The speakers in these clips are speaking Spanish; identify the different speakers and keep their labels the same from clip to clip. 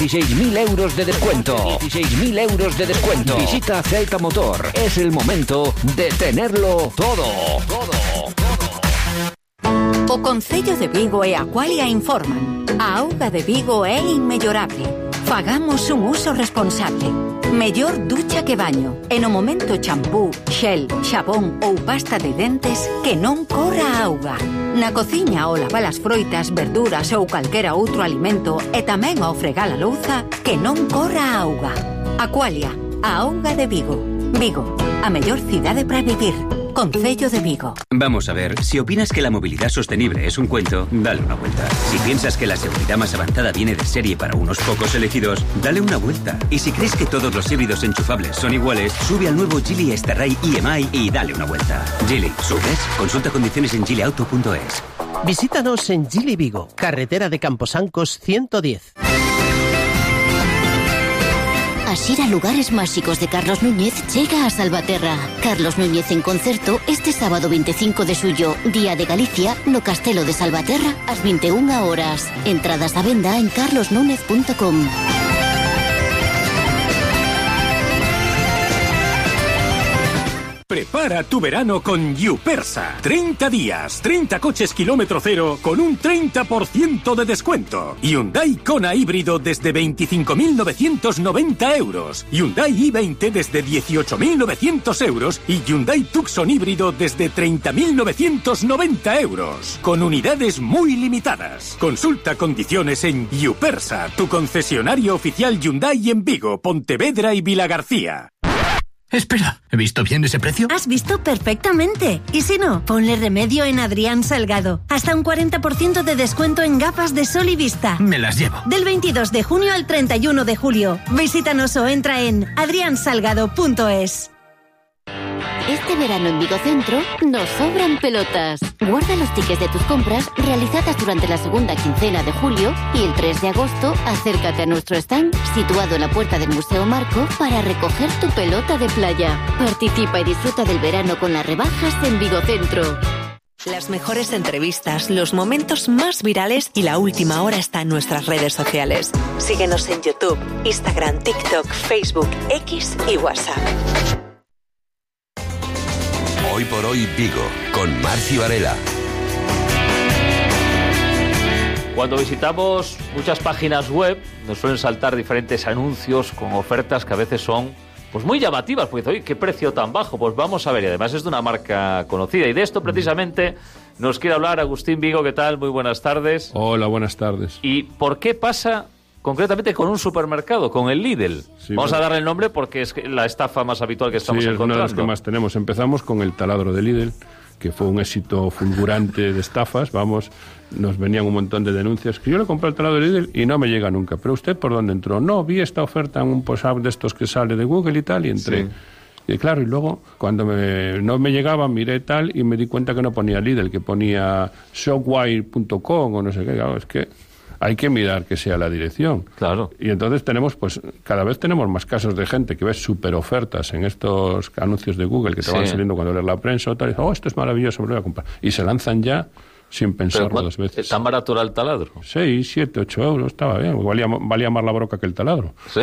Speaker 1: 16.000 euros de descuento. 16.000 euros de descuento. Visita Celta Motor. Es el momento de tenerlo todo.
Speaker 2: O Concello de Vigo e Aqualia informan. A auga de Vigo é inmellorable. Fagamos un uso responsable. Mellor ducha que baño. E no momento champú, xel, xabón ou pasta de dentes que non corra a auga. Na cociña ao lavar as froitas, verduras ou calquera outro alimento e tamén ao fregar a louza que non corra a auga. Aqualia, a auga de Vigo. Vigo, a mellor cidade para vivir. Concello de Vigo.
Speaker 3: Vamos a ver, si opinas que la movilidad sostenible es un cuento, dale una vuelta. Si piensas que la seguridad más avanzada viene de serie para unos pocos elegidos, dale una vuelta. Y si crees que todos los híbridos enchufables son iguales, sube al nuevo Geely Starray EMI y dale una vuelta. Geely, ¿subes? Consulta condiciones en geelyauto.es.
Speaker 4: Visítanos en Geely Vigo, carretera de Camposancos 110.
Speaker 5: A xira Lugares Máxicos de Carlos Núñez chega a Salvaterra. Carlos Núñez en concerto este sábado 25 de xullo, Día de Galicia, no Castelo de Salvaterra, ás 21 horas. Entradas á venda en carlosnúñez.com.
Speaker 6: Prepara tu verano con Yupersa. 30 días, 30 coches kilómetro cero con un 30% de descuento. Hyundai Kona híbrido desde 25.990 euros. Hyundai i20 desde 18.900 euros. Y Hyundai Tucson híbrido desde 30.990 euros. Con unidades muy limitadas. Consulta condiciones en Yupersa, tu concesionario oficial Hyundai en Vigo, Pontevedra y Vilagarcía.
Speaker 7: Espera, ¿he visto bien ese precio?
Speaker 8: Has visto perfectamente. Y si no, ponle remedio en Adrián Salgado. Hasta un 40% de descuento en gafas de sol y vista.
Speaker 7: Me las llevo.
Speaker 8: Del 22 de junio al 31 de julio. Visítanos o entra en adriansalgado.es.
Speaker 5: Este verano en Vigo Centro nos sobran pelotas. Guarda los tickets de tus compras realizadas durante la segunda quincena de julio y el 3 de agosto acércate a nuestro stand situado en la puerta del Museo Marco para recoger tu pelota de playa. Participa y disfruta del verano con las rebajas en Vigo Centro.
Speaker 9: Las mejores entrevistas, los momentos más virales y la última hora está en nuestras redes sociales. Síguenos en YouTube, Instagram, TikTok, Facebook, X y WhatsApp.
Speaker 10: Hoy por hoy Vigo, con Marci Varela.
Speaker 11: Cuando visitamos muchas páginas web, nos suelen saltar diferentes anuncios con ofertas que a veces son pues muy llamativas, porque oye, ¿qué precio tan bajo? Pues vamos a ver, y además es de una marca conocida. Y de esto precisamente nos quiere hablar Agustín Vigo. ¿Qué tal? Muy buenas tardes.
Speaker 12: Hola, buenas tardes.
Speaker 11: ¿Y por qué pasa concretamente con un supermercado, con el Lidl?
Speaker 12: Sí,
Speaker 11: vamos a darle el nombre porque es la estafa más habitual que estamos encontrando.
Speaker 12: Sí, es una de las que más tenemos. Empezamos con el taladro de Lidl, que fue un éxito fulgurante de estafas. Nos venían un montón de denuncias, que yo le compré el taladro de Lidl y no me llega nunca. ¿Pero usted por dónde entró? No, vi esta oferta en un post-up de estos que sale de Google y tal, y entré. Sí. Y claro, y luego, cuando no me llegaba, miré tal, y me di cuenta que no ponía Lidl, que ponía shopwire.com o no sé qué. Claro, es que hay que mirar que sea la dirección.
Speaker 11: Claro.
Speaker 12: Y entonces cada vez tenemos más casos de gente que ve súper ofertas en estos anuncios de Google que te van saliendo cuando lees la prensa o tal, y dices, esto es maravilloso, me lo voy a comprar. Y se lanzan ya sin pensarlo dos veces.
Speaker 11: ¿Tan barato era el taladro?
Speaker 12: 6, 7, 8 euros, estaba bien. Valía más la broca que el taladro.
Speaker 11: Sí.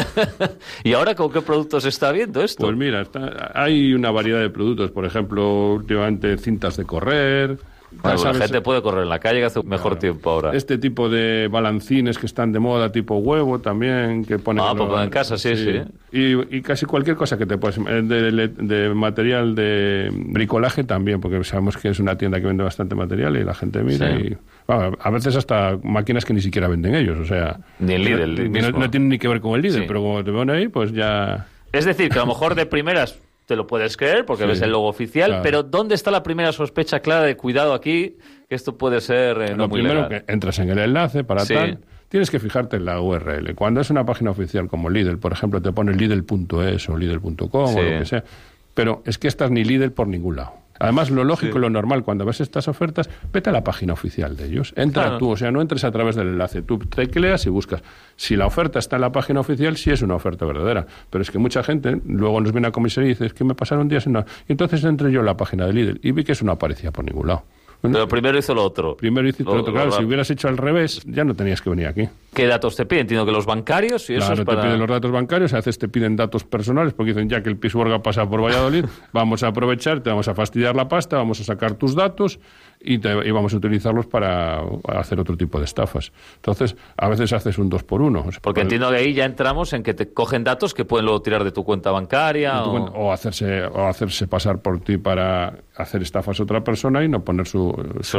Speaker 11: ¿Y ahora con qué productos está viendo esto?
Speaker 12: Pues mira, hay una variedad de productos. Por ejemplo, últimamente cintas de correr.
Speaker 11: Bueno, la gente puede correr en la calle, que hace mejor tiempo ahora.
Speaker 12: Este tipo de balancines que están de moda, tipo huevo también, que ponen...
Speaker 11: pues en casa, sí.
Speaker 12: Y casi cualquier cosa que te puedas... De material de bricolaje también, porque sabemos que es una tienda que vende bastante material y la gente mira y... Bueno, a veces hasta máquinas que ni siquiera venden ellos, o sea...
Speaker 11: Ni el Lidl.
Speaker 12: No tienen ni que ver con el Lidl, pero como te ven ahí, pues ya...
Speaker 11: Es decir, que a lo mejor de primeras... te lo puedes creer porque ves el logo oficial, claro. Pero ¿dónde está la primera sospecha clara de cuidado aquí? Que esto puede ser no muy legal.
Speaker 12: Lo primero que entras en el enlace para tal, tienes que fijarte en la URL. Cuando es una página oficial como Lidl, por ejemplo, te pone lidl.es o lidl.com o lo que sea, pero es que estás ni Lidl por ningún lado. Además, lo lógico y lo normal, cuando ves estas ofertas, vete a la página oficial de ellos. Entra tú, o sea, no entres a través del enlace. Tú tecleas y buscas. Si la oferta está en la página oficial, sí es una oferta verdadera. Pero es que mucha gente luego nos viene a comisaría y dice, es que me pasaron días en la... Y entonces entré yo a la página de Lidl y vi que eso no aparecía por ningún lado.
Speaker 11: Pero primero hizo lo otro.
Speaker 12: Primero hizo lo otro. Claro, si hubieras hecho al revés, ya no tenías que venir aquí.
Speaker 11: ¿Qué datos te piden? Entiendo que los bancarios y eso
Speaker 12: claro,
Speaker 11: es para...
Speaker 12: te piden los datos bancarios, a veces te piden datos personales, porque dicen, ya que el Pisuerga pasa por Valladolid, vamos a aprovechar, te vamos a fastidiar la pasta, vamos a sacar tus datos y vamos a utilizarlos para hacer otro tipo de estafas. Entonces, a veces haces un 2x1. O sea,
Speaker 11: porque entiendo que ahí ya entramos en que te cogen datos que pueden luego tirar de tu cuenta bancaria
Speaker 12: o hacerse pasar por ti para hacer estafas a otra persona y no poner su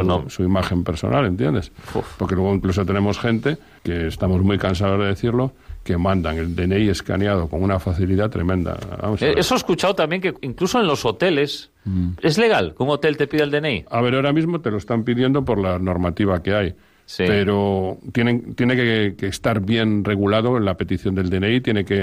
Speaker 12: imagen personal, ¿entiendes? Porque luego incluso tenemos gente, que estamos muy cansados de decirlo, que mandan el DNI escaneado con una facilidad tremenda. Vamos a ver.
Speaker 11: Eso he escuchado también, que incluso en los hoteles es legal que un hotel te pida el DNI.
Speaker 12: A ver, ahora mismo te lo están pidiendo por la normativa que hay. Sí. Pero tiene que estar bien regulado en la petición del DNI.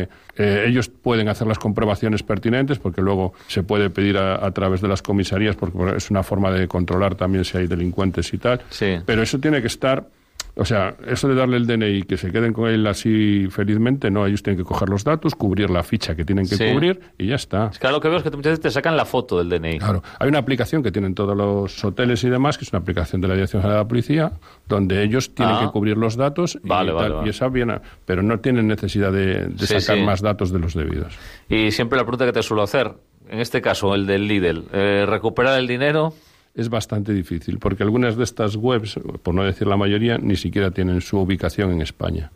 Speaker 12: Ellos pueden hacer las comprobaciones pertinentes, porque luego se puede pedir a través de las comisarías, porque es una forma de controlar también si hay delincuentes y tal. Sí. Pero eso tiene que estar... O sea, eso de darle el DNI y que se queden con él así felizmente, no, ellos tienen que coger los datos, cubrir la ficha que tienen que cubrir y ya está.
Speaker 11: Es que lo que veo es que muchas veces te sacan la foto del DNI.
Speaker 12: Claro, hay una aplicación que tienen todos los hoteles y demás, que es una aplicación de la Dirección General de la Policía, donde ellos tienen que cubrir los datos y esa viene, pero no tienen necesidad de sacar más datos de los debidos.
Speaker 11: Y siempre la pregunta que te suelo hacer, en este caso, el del Lidl, ¿recuperar el dinero?
Speaker 12: Es bastante difícil, porque algunas de estas webs, por no decir la mayoría, ni siquiera tienen su ubicación en España.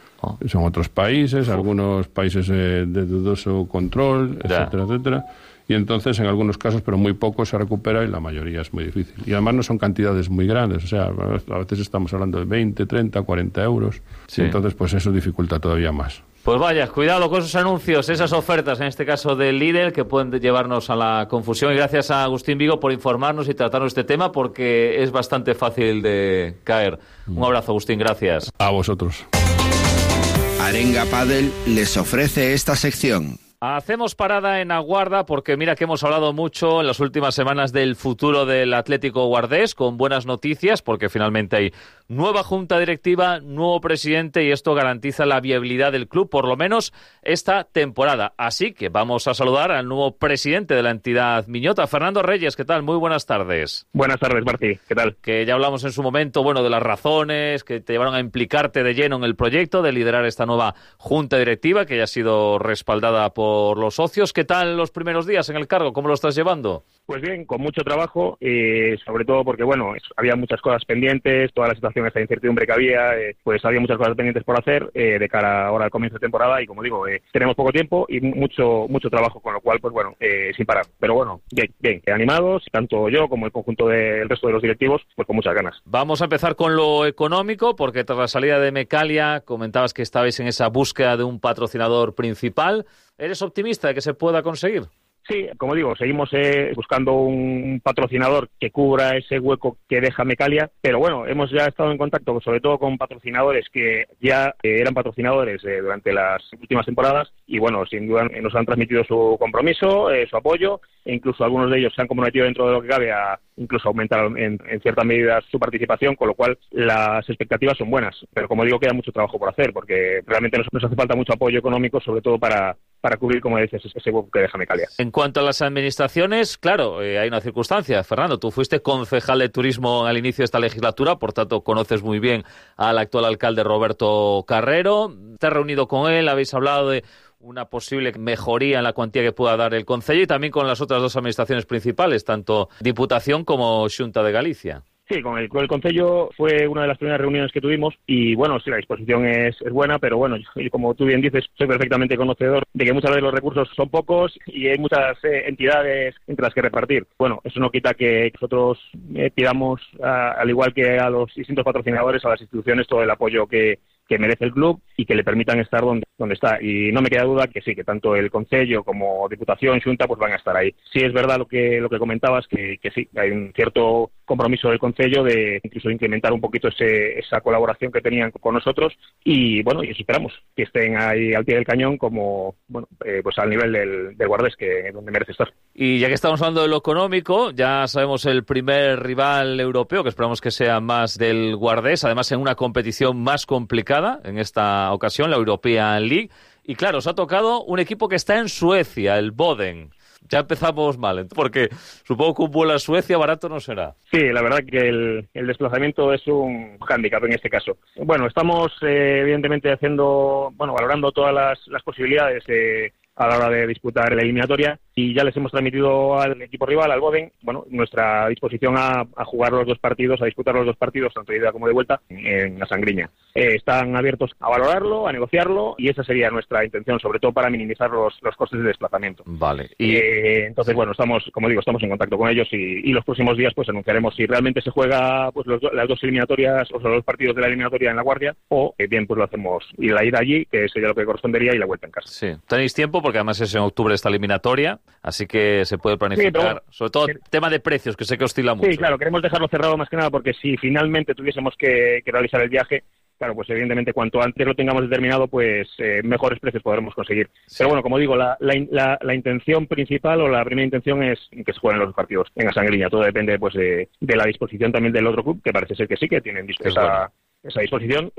Speaker 12: Son otros países, algunos países de dudoso control, etcétera, etcétera. Y entonces, en algunos casos, pero muy poco, se recupera y la mayoría es muy difícil. Y además no son cantidades muy grandes, o sea, a veces estamos hablando de 20, 30, 40 euros. Sí. Y entonces, pues eso dificulta todavía más.
Speaker 11: Pues vaya, cuidado con esos anuncios, esas ofertas, en este caso del Lidl, que pueden llevarnos a la confusión. Y gracias a Agustín Vigo por informarnos y tratarnos este tema, porque es bastante fácil de caer. Un abrazo, Agustín, gracias.
Speaker 12: A vosotros.
Speaker 13: Arenga Padel les ofrece esta sección.
Speaker 11: Hacemos parada en Aguarda porque mira que hemos hablado mucho en las últimas semanas del futuro del Atlético Guardés, con buenas noticias porque finalmente hay nueva junta directiva, nuevo presidente y esto garantiza la viabilidad del club, por lo menos esta temporada. Así que vamos a saludar al nuevo presidente de la entidad miñota, Fernando Reyes. ¿Qué tal? Muy buenas tardes.
Speaker 14: Buenas tardes, Martí. ¿Qué tal?
Speaker 11: Que ya hablamos en su momento, bueno, de las razones que te llevaron a implicarte de lleno en el proyecto, de liderar esta nueva junta directiva que ya ha sido respaldada por los socios. ¿Qué tal los primeros días en el cargo? ¿Cómo lo estás llevando?
Speaker 14: Pues bien, con mucho trabajo, sobre todo porque, bueno, había muchas cosas pendientes, toda la situación, esta incertidumbre que había, pues había muchas cosas pendientes por hacer de cara ahora al comienzo de temporada y, como digo, tenemos poco tiempo y mucho trabajo, con lo cual, pues bueno, sin parar. Pero bueno, bien, animados, tanto yo como el conjunto del resto de los directivos, pues con muchas ganas.
Speaker 11: Vamos a empezar con lo económico, porque tras la salida de Mecalia comentabas que estabais en esa búsqueda de un patrocinador principal. ¿Eres optimista de que se pueda conseguir?
Speaker 14: Sí, como digo, seguimos buscando un patrocinador que cubra ese hueco que deja Mecalia, pero bueno, hemos ya estado en contacto sobre todo con patrocinadores que ya eran patrocinadores durante las últimas temporadas y bueno, sin duda nos han transmitido su compromiso, su apoyo e incluso algunos de ellos se han comprometido dentro de lo que cabe a incluso aumentar en cierta medida su participación, con lo cual las expectativas son buenas, pero como digo, queda mucho trabajo por hacer porque realmente nos hace falta mucho apoyo económico, sobre todo para cubrir, como dices, ese hueco que deja Mecalia.
Speaker 11: En cuanto a las administraciones, claro, hay una circunstancia. Fernando, tú fuiste concejal de turismo al inicio de esta legislatura, por tanto conoces muy bien al actual alcalde Roberto Carrero. ¿Te has reunido con él? ¿Habéis hablado de una posible mejoría en la cuantía que pueda dar el concello y también con las otras dos administraciones principales, tanto Diputación como Xunta de Galicia?
Speaker 14: Sí, con el Concello fue una de las primeras reuniones que tuvimos y bueno, sí, la disposición es buena, pero bueno, como tú bien dices, soy perfectamente conocedor de que muchas veces los recursos son pocos y hay muchas entidades entre las que repartir. Bueno, eso no quita que nosotros pidamos, al igual que a los distintos patrocinadores, a las instituciones, todo el apoyo que merece el club y que le permitan estar donde está. Y no me queda duda que sí, que tanto el Concello como Diputación, Xunta, pues van a estar ahí. Sí es verdad lo que comentabas, que sí, hay un cierto compromiso del Concello de incluso incrementar un poquito esa colaboración que tenían con nosotros y bueno, y eso esperamos, que estén ahí al pie del cañón como, bueno, pues al nivel del Guardés, que es donde merece estar.
Speaker 11: Y ya que estamos hablando de lo económico, ya sabemos el primer rival europeo, que esperamos que sea más del Guardés, además en una competición más complicada en esta ocasión, la European League. Y claro, os ha tocado un equipo que está en Suecia, el Boden. ya empezamos mal, porque supongo que un vuelo a Suecia barato no será.
Speaker 14: Sí, la verdad que el desplazamiento es un hándicap en este caso. Bueno, estamos evidentemente valorando todas las posibilidades a la hora de disputar la eliminatoria, y ya les hemos transmitido al equipo rival, al Boden, nuestra disposición a jugar los dos partidos, a disputar los dos partidos, tanto de ida como de vuelta, en la Sangriña. Están abiertos a valorarlo, a negociarlo, y esa sería nuestra intención, sobre todo para minimizar los costes de desplazamiento.
Speaker 11: Vale.
Speaker 14: Entonces, estamos en contacto con ellos, y los próximos días pues anunciaremos si realmente se juega pues las dos eliminatorias, o sea, los partidos de la eliminatoria en La Guardia, o bien pues lo hacemos, y la ida allí, que sería lo que correspondería, y la vuelta en casa.
Speaker 11: Sí. Tenéis tiempo, porque además es en octubre esta eliminatoria, así que se puede planificar, sobre todo tema de precios, que sé que oscila mucho.
Speaker 14: Sí, claro, queremos dejarlo cerrado más que nada, porque si finalmente tuviésemos que realizar el viaje, claro, pues evidentemente cuanto antes lo tengamos determinado, pues mejores precios podremos conseguir. Sí. Pero bueno, como digo, la intención principal, o la primera intención, es que se jueguen los partidos en la Sangriña. Todo depende pues de la disposición también del otro club, que parece ser que sí, que tienen esa disposición,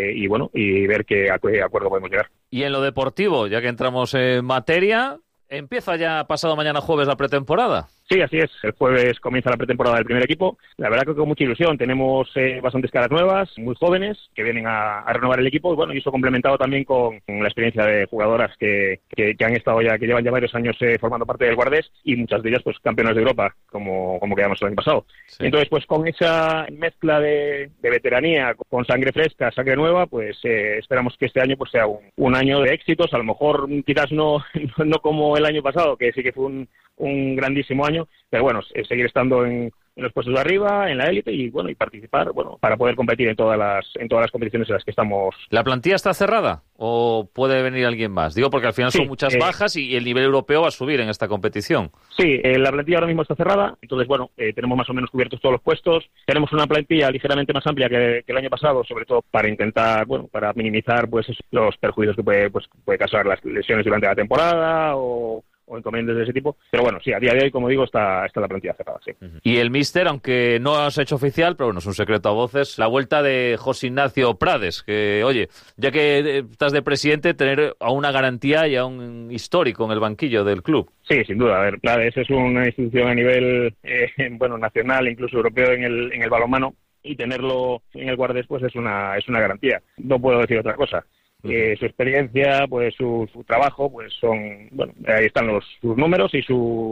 Speaker 14: y ver qué acuerdo podemos llegar.
Speaker 11: Y en lo deportivo, ya que entramos en materia, empieza ya pasado mañana jueves la pretemporada.
Speaker 14: Sí, así es. El jueves comienza la pretemporada del primer equipo. La verdad que con mucha ilusión. Tenemos bastantes caras nuevas, muy jóvenes, que vienen a renovar el equipo. Y eso complementado también con la experiencia de jugadoras que han estado que llevan ya varios años formando parte del Guardés, y muchas de ellas pues campeonas de Europa, como quedamos el año pasado. Sí. Entonces, pues con esa mezcla de veteranía, con sangre fresca, sangre nueva, pues esperamos que este año pues sea un año de éxitos. A lo mejor quizás no como el año pasado, que sí que fue un grandísimo año, pero seguir estando en los puestos de arriba, en la élite, y participar, para poder competir en todas las competiciones en las que estamos.
Speaker 11: ¿La plantilla está cerrada o puede venir alguien más? Digo, porque al final son muchas bajas, y el nivel europeo va a subir en esta competición.
Speaker 14: Sí, la plantilla ahora mismo está cerrada, entonces tenemos más o menos cubiertos todos los puestos. Tenemos una plantilla ligeramente más amplia que el año pasado, sobre todo para intentar, para minimizar pues los perjuicios que puede causar las lesiones durante la temporada, o inconvenientes de ese tipo, pero sí, a día de hoy, como digo, está la plantilla cerrada, sí.
Speaker 11: Y el míster, aunque no se ha hecho oficial, pero es un secreto a voces, la vuelta de José Ignacio Prades, que, oye, ya que estás de presidente, tener a una garantía y a un histórico en el banquillo del club.
Speaker 14: Sí, sin duda. A ver, Prades es una institución a nivel, nacional, incluso europeo en el balonmano, y tenerlo en el Guardés, pues es una garantía. No puedo decir otra cosa. Su experiencia, pues su trabajo, pues son, ahí están sus números y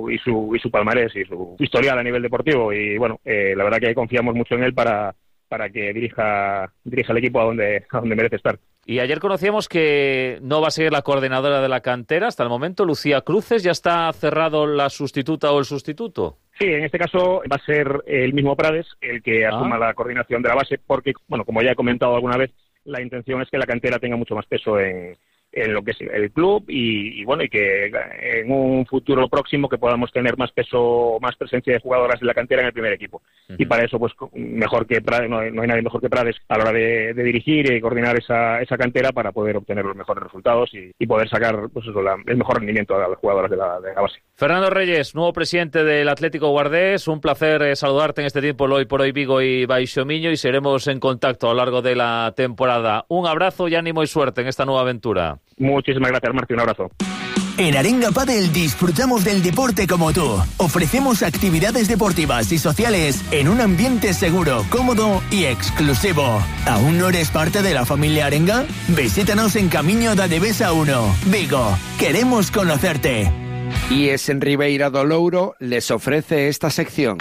Speaker 14: su palmarés y su historial a nivel deportivo, y la verdad que confiamos mucho en él para que dirija el equipo a donde merece estar.
Speaker 11: Y ayer conocíamos que no va a ser la coordinadora de la cantera hasta el momento, Lucía Cruces. ¿Ya está cerrado la sustituta o el sustituto?
Speaker 14: Sí, en este caso va a ser el mismo Prades el que asuma la coordinación de la base, porque, como ya he comentado alguna vez, la intención es que la cantera tenga mucho más peso en lo que es el club, y que en un futuro próximo que podamos tener más peso, más presencia de jugadoras de la cantera en el primer equipo. Y para eso, pues mejor que Prades, no hay nadie mejor que Prades a la hora de dirigir y coordinar esa cantera, para poder obtener los mejores resultados y poder sacar el mejor rendimiento a las jugadoras de la base.
Speaker 11: Fernando Reyes, nuevo presidente del Atlético Guardés, un placer saludarte en este tiempo Hoy por Hoy Vigo y Baixo Miño, y seremos en contacto a lo largo de la temporada. Un abrazo y ánimo y suerte en esta nueva aventura.
Speaker 14: Muchísimas gracias, Martín. Un abrazo.
Speaker 15: En Arenga Padel disfrutamos del deporte como tú. Ofrecemos actividades deportivas y sociales en un ambiente seguro, cómodo y exclusivo. ¿Aún no eres parte de la familia Arenga? Visítanos en Camiño da Devesa 1, Vigo. Queremos conocerte.
Speaker 13: IES en Ribeira do Louro les ofrece esta sección.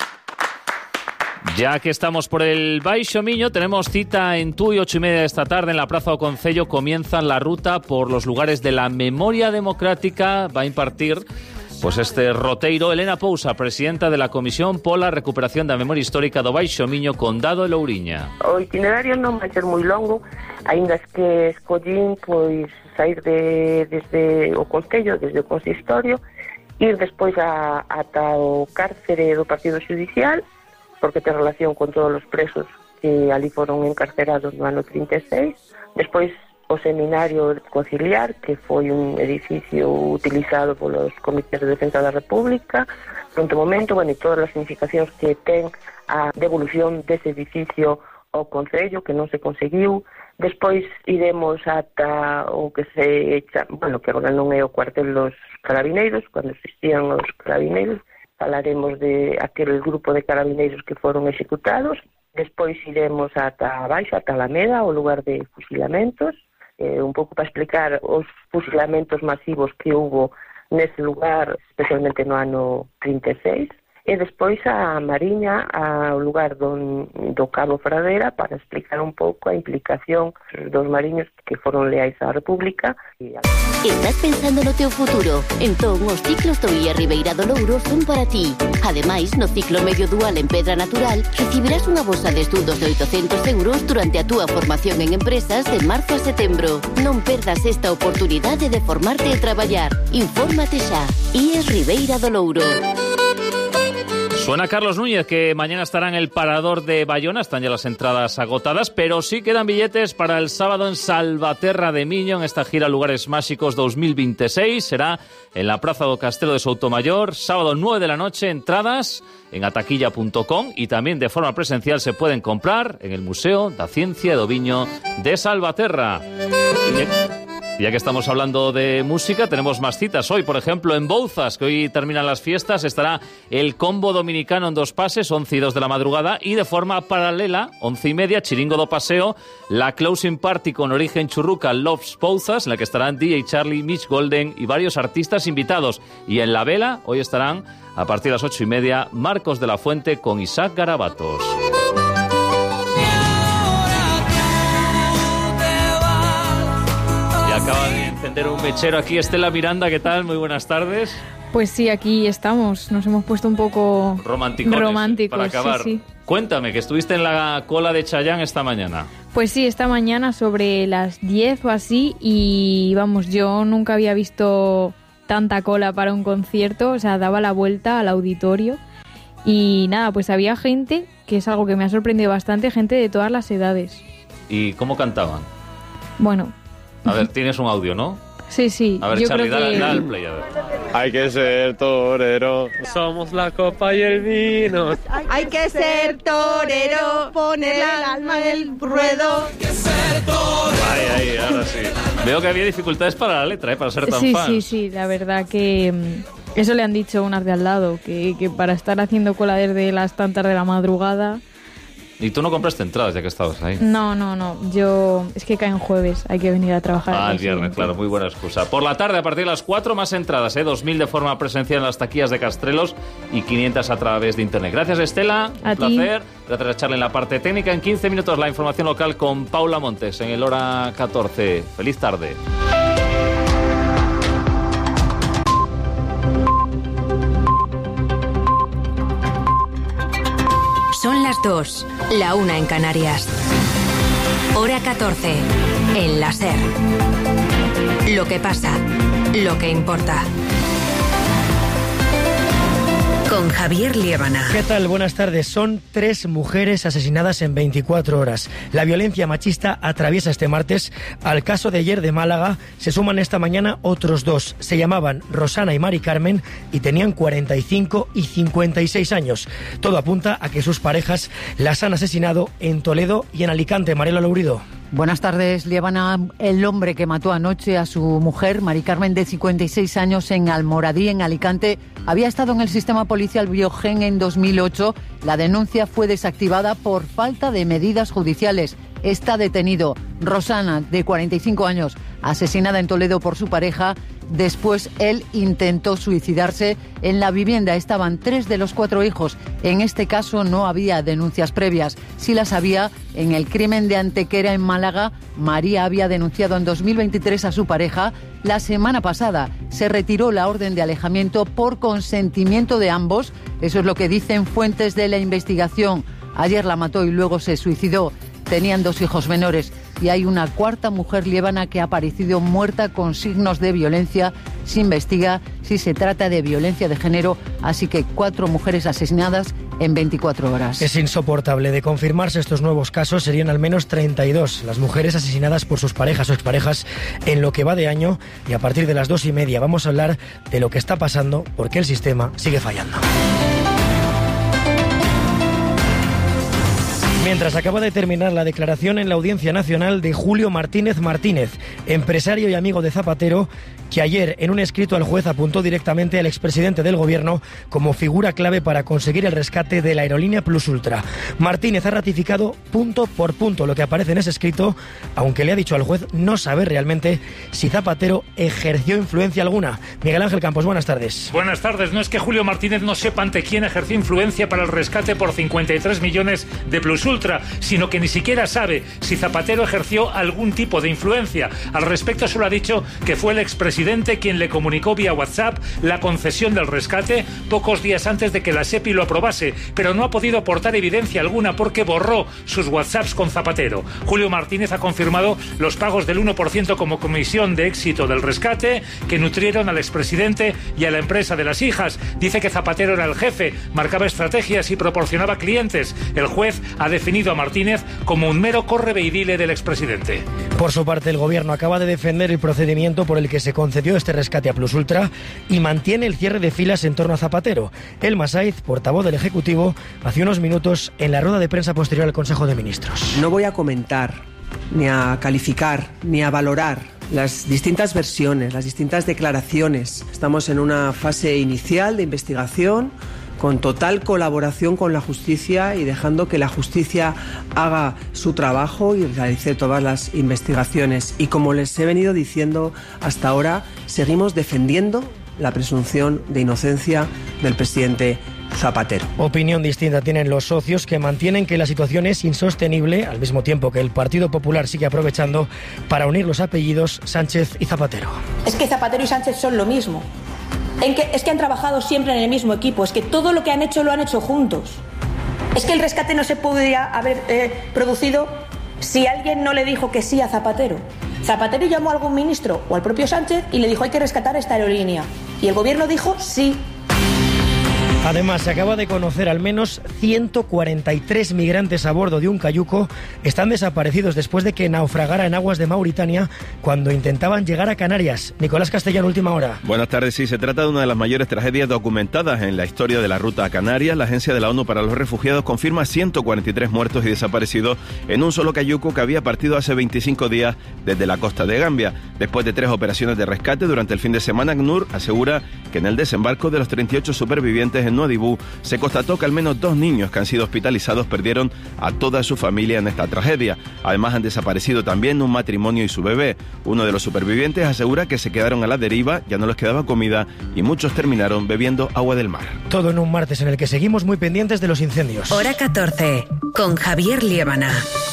Speaker 11: Ya que estamos por el Baixo Miño, tenemos cita en Tui, 8:30 de esta tarde, en la Plaza do Concello. Comienza la ruta por los lugares de la memoria democrática. Va a impartir este roteiro Elena Pousa, presidenta de la Comisión pola Recuperación da Memoria Histórica do Baixo Miño, Condado de Louriña.
Speaker 16: O itinerario non vai ser moi longo, aínda que escollín sair desde o Concello, desde o Consistorio, ir despois ata o cárcere do Partido Xudicial, porque ten relación con todos os presos que ali foron encarcerados no ano 36. Despois o Seminario Conciliar, que foi un edificio utilizado polos comités de defensa da República durante o momento, e todas as significacións que ten a devolución dese edificio ao Concello, que non se conseguiu. Despois iremos ata o que que agora non é o cuartel dos carabineiros, cando existían os carabineiros. Falaremos de aquel grupo de carabineiros que foron executados. Despois iremos ata abaixo, ata Alameda, o lugar de fusilamentos, un pouco para explicar os fusilamentos masivos que hubo nese lugar, especialmente no ano 36. E despois a Mariña, ao lugar do Cabo Fradera, para explicar un pouco a implicación dos mariños que foron leais á República.
Speaker 5: ¿Estás pensando no teu futuro? Entón, os ciclos do IA Ribeira do Louro son para ti. Ademais, no ciclo medio dual en Pedra Natural, recibirás unha bolsa de estudos de 800 euros durante a túa formación en empresas de marzo a setembro. Non perdas esta oportunidade de formarte e traballar. Infórmate xa. IA Ribeira do Louro.
Speaker 11: Suena Carlos Núñez, que mañana estará en el Parador de Bayona. Están ya las entradas agotadas, pero sí quedan billetes para el sábado en Salvaterra de Miño, en esta gira Lugares Máxicos 2026. Será en la Praza do Castelo de Soutomayor, sábado 9 de la noche. Entradas en ataquilla.com y también de forma presencial se pueden comprar en el Museo da Ciencia do Viño de Salvaterra. Ya que estamos hablando de música, tenemos más citas hoy. Por ejemplo, en Bouzas, que hoy terminan las fiestas, estará el Combo Dominicano en 2 pases, 11 y 2 de la madrugada. Y de forma paralela, 11 y media, Chiringo do Paseo, la Closing Party con Origen Churruca, Loves Bouzas, en la que estarán DJ Charlie, Mitch Golden y varios artistas invitados. Y en La Vela, hoy estarán, a partir de las 8 y media, Marcos de la Fuente con Isaac Garabatos. Acaba de encender un mechero aquí Estela Miranda, ¿qué tal? Muy buenas tardes.
Speaker 17: Pues sí, aquí estamos, nos hemos puesto un poco románticos
Speaker 11: para acabar.
Speaker 17: Sí.
Speaker 11: Cuéntame, que estuviste en la cola de Chayanne esta mañana.
Speaker 17: Pues sí, esta mañana sobre las 10 o así, y vamos, yo nunca había visto tanta cola para un concierto, o sea, daba la vuelta al auditorio y nada, pues había gente, que es algo que me ha sorprendido bastante, gente de todas las edades.
Speaker 11: ¿Y cómo cantaban?
Speaker 17: Bueno...
Speaker 11: A ver, tienes un audio, ¿no?
Speaker 17: Sí, sí.
Speaker 11: A ver,
Speaker 17: yo
Speaker 11: Charlie,
Speaker 17: creo que...
Speaker 11: dale al play, a ver.
Speaker 18: Hay que ser torero, somos la copa y el vino.
Speaker 19: Hay que ser torero, poner el alma en el ruedo. Hay que ser torero.
Speaker 11: Ahí, ahora sí. Veo que había dificultades para la letra, para ser tan fan.
Speaker 17: Sí, la verdad que... Eso le han dicho unas de al lado, que para estar haciendo cola desde las tantas de la madrugada...
Speaker 11: ¿Y tú no compraste entradas ya que estabas ahí?
Speaker 17: No. Yo... Es que cae en jueves. Hay que venir a trabajar.
Speaker 11: El viernes, claro. Muy buena excusa. Por la tarde, a partir de las 4, más entradas, 2.000 de forma presencial en las taquillas de Castrelos y 500 a través de internet. Gracias, Estela. Un placer. Gracias a Charlie en la parte técnica. En 15 minutos la información local con Paula Montes en el Hora 14. Feliz tarde.
Speaker 20: Son las 2, la 1 en Canarias. Hora 14, en la SER. Lo que pasa, lo que importa. Con Javier Liébana.
Speaker 21: ¿Qué tal? Buenas tardes. Son 3 mujeres asesinadas en 24 horas. La violencia machista atraviesa este martes. Al caso de ayer de Málaga se suman esta mañana otros 2. Se llamaban Rosana y Mari Carmen y tenían 45 y 56 años. Todo apunta a que sus parejas las han asesinado en Toledo y en Alicante. Mariela Lourido.
Speaker 22: Buenas tardes, Liébana. El hombre que mató anoche a su mujer, Mari Carmen, de 56 años, en Almoradí, en Alicante, había estado en el sistema policial Biogen en 2008. La denuncia fue desactivada por falta de medidas judiciales. Está detenido. Rosana, de 45 años, asesinada en Toledo por su pareja. Después él intentó suicidarse. En la vivienda estaban 3 de los 4 hijos. En este caso no había denuncias previas. Sí las había en el crimen de Antequera en Málaga. María había denunciado en 2023 a su pareja. La semana pasada se retiró la orden de alejamiento por consentimiento de ambos. Eso es lo que dicen fuentes de la investigación. Ayer la mató y luego se suicidó. Tenían 2 hijos menores y hay una 4ª mujer liébana que ha aparecido muerta con signos de violencia. Se investiga si se trata de violencia de género, así que 4 mujeres asesinadas en 24 horas.
Speaker 21: Es insoportable. De confirmarse estos nuevos casos, serían al menos 32 las mujeres asesinadas por sus parejas o exparejas en lo que va de año, y a partir de las 2:30 vamos a hablar de lo que está pasando porque el sistema sigue fallando. Mientras acaba de terminar la declaración en la Audiencia Nacional de Julio Martínez Martínez, empresario y amigo de Zapatero, que ayer en un escrito al juez apuntó directamente al expresidente del gobierno como figura clave para conseguir el rescate de la aerolínea Plus Ultra. Martínez ha ratificado punto por punto lo que aparece en ese escrito, aunque le ha dicho al juez no saber realmente si Zapatero ejerció influencia alguna. Miguel Ángel Campos, buenas tardes.
Speaker 1: Buenas tardes. No es que Julio Martínez no sepa ante quién ejerció influencia para el rescate por 53 millones de Plus Ultra, sino que ni siquiera sabe si Zapatero ejerció algún tipo de influencia. Al respecto solo ha dicho que fue el expresidente quien le comunicó vía WhatsApp la concesión del rescate pocos días antes de que la SEPI lo aprobase, pero no ha podido aportar evidencia alguna porque borró sus WhatsApps con Zapatero. Julio Martínez ha confirmado los pagos del 1% como comisión de éxito del rescate que nutrieron al expresidente y a la empresa de las hijas. Dice que Zapatero era el jefe, marcaba estrategias y proporcionaba clientes. El juez ha definido a Martínez como un mero correveidile del expresidente.
Speaker 21: Por su parte, el gobierno acaba de defender el procedimiento por el que se concedió este rescate a Plus Ultra y mantiene el cierre de filas en torno a Zapatero. Elma Saiz, portavoz del Ejecutivo, hace unos minutos en la rueda de prensa posterior al Consejo de Ministros.
Speaker 2: No voy a comentar, ni a calificar, ni a valorar las distintas versiones, las distintas declaraciones. Estamos en una fase inicial de investigación, con total colaboración con la justicia y dejando que la justicia haga su trabajo y realice todas las investigaciones. Y como les he venido diciendo hasta ahora, seguimos defendiendo la presunción de inocencia del presidente Zapatero.
Speaker 21: Opinión distinta tienen los socios, que mantienen que la situación es insostenible, al mismo tiempo que el Partido Popular sigue aprovechando para unir los apellidos Sánchez y Zapatero.
Speaker 23: Es que Zapatero y Sánchez son lo mismo. Es que han trabajado siempre en el mismo equipo, es que todo lo que han hecho lo han hecho juntos. Es que el rescate no se podría haber producido si alguien no le dijo que sí a Zapatero. Zapatero llamó a algún ministro o al propio Sánchez y le dijo hay que rescatar esta aerolínea. Y el gobierno dijo sí.
Speaker 21: Además, se acaba de conocer al menos 143 migrantes a bordo de un cayuco están desaparecidos después de que naufragara en aguas de Mauritania cuando intentaban llegar a Canarias. Nicolás Castellano, última hora.
Speaker 24: Buenas tardes. Sí, se trata de una de las mayores tragedias documentadas en la historia de la ruta a Canarias. La Agencia de la ONU para los Refugiados confirma 143 muertos y desaparecidos en un solo cayuco que había partido hace 25 días desde la costa de Gambia. Después de 3 operaciones de rescate durante el fin de semana, ACNUR asegura que en el desembarco de los 38 supervivientes en Nuadhibou se constató que al menos 2 niños que han sido hospitalizados perdieron a toda su familia en esta tragedia. Además, han desaparecido también un matrimonio y su bebé. Uno de los supervivientes asegura que se quedaron a la deriva, ya no les quedaba comida y muchos terminaron bebiendo agua del mar.
Speaker 21: Todo en un martes en el que seguimos muy pendientes de los incendios.
Speaker 20: Hora 14, con Javier Liébana.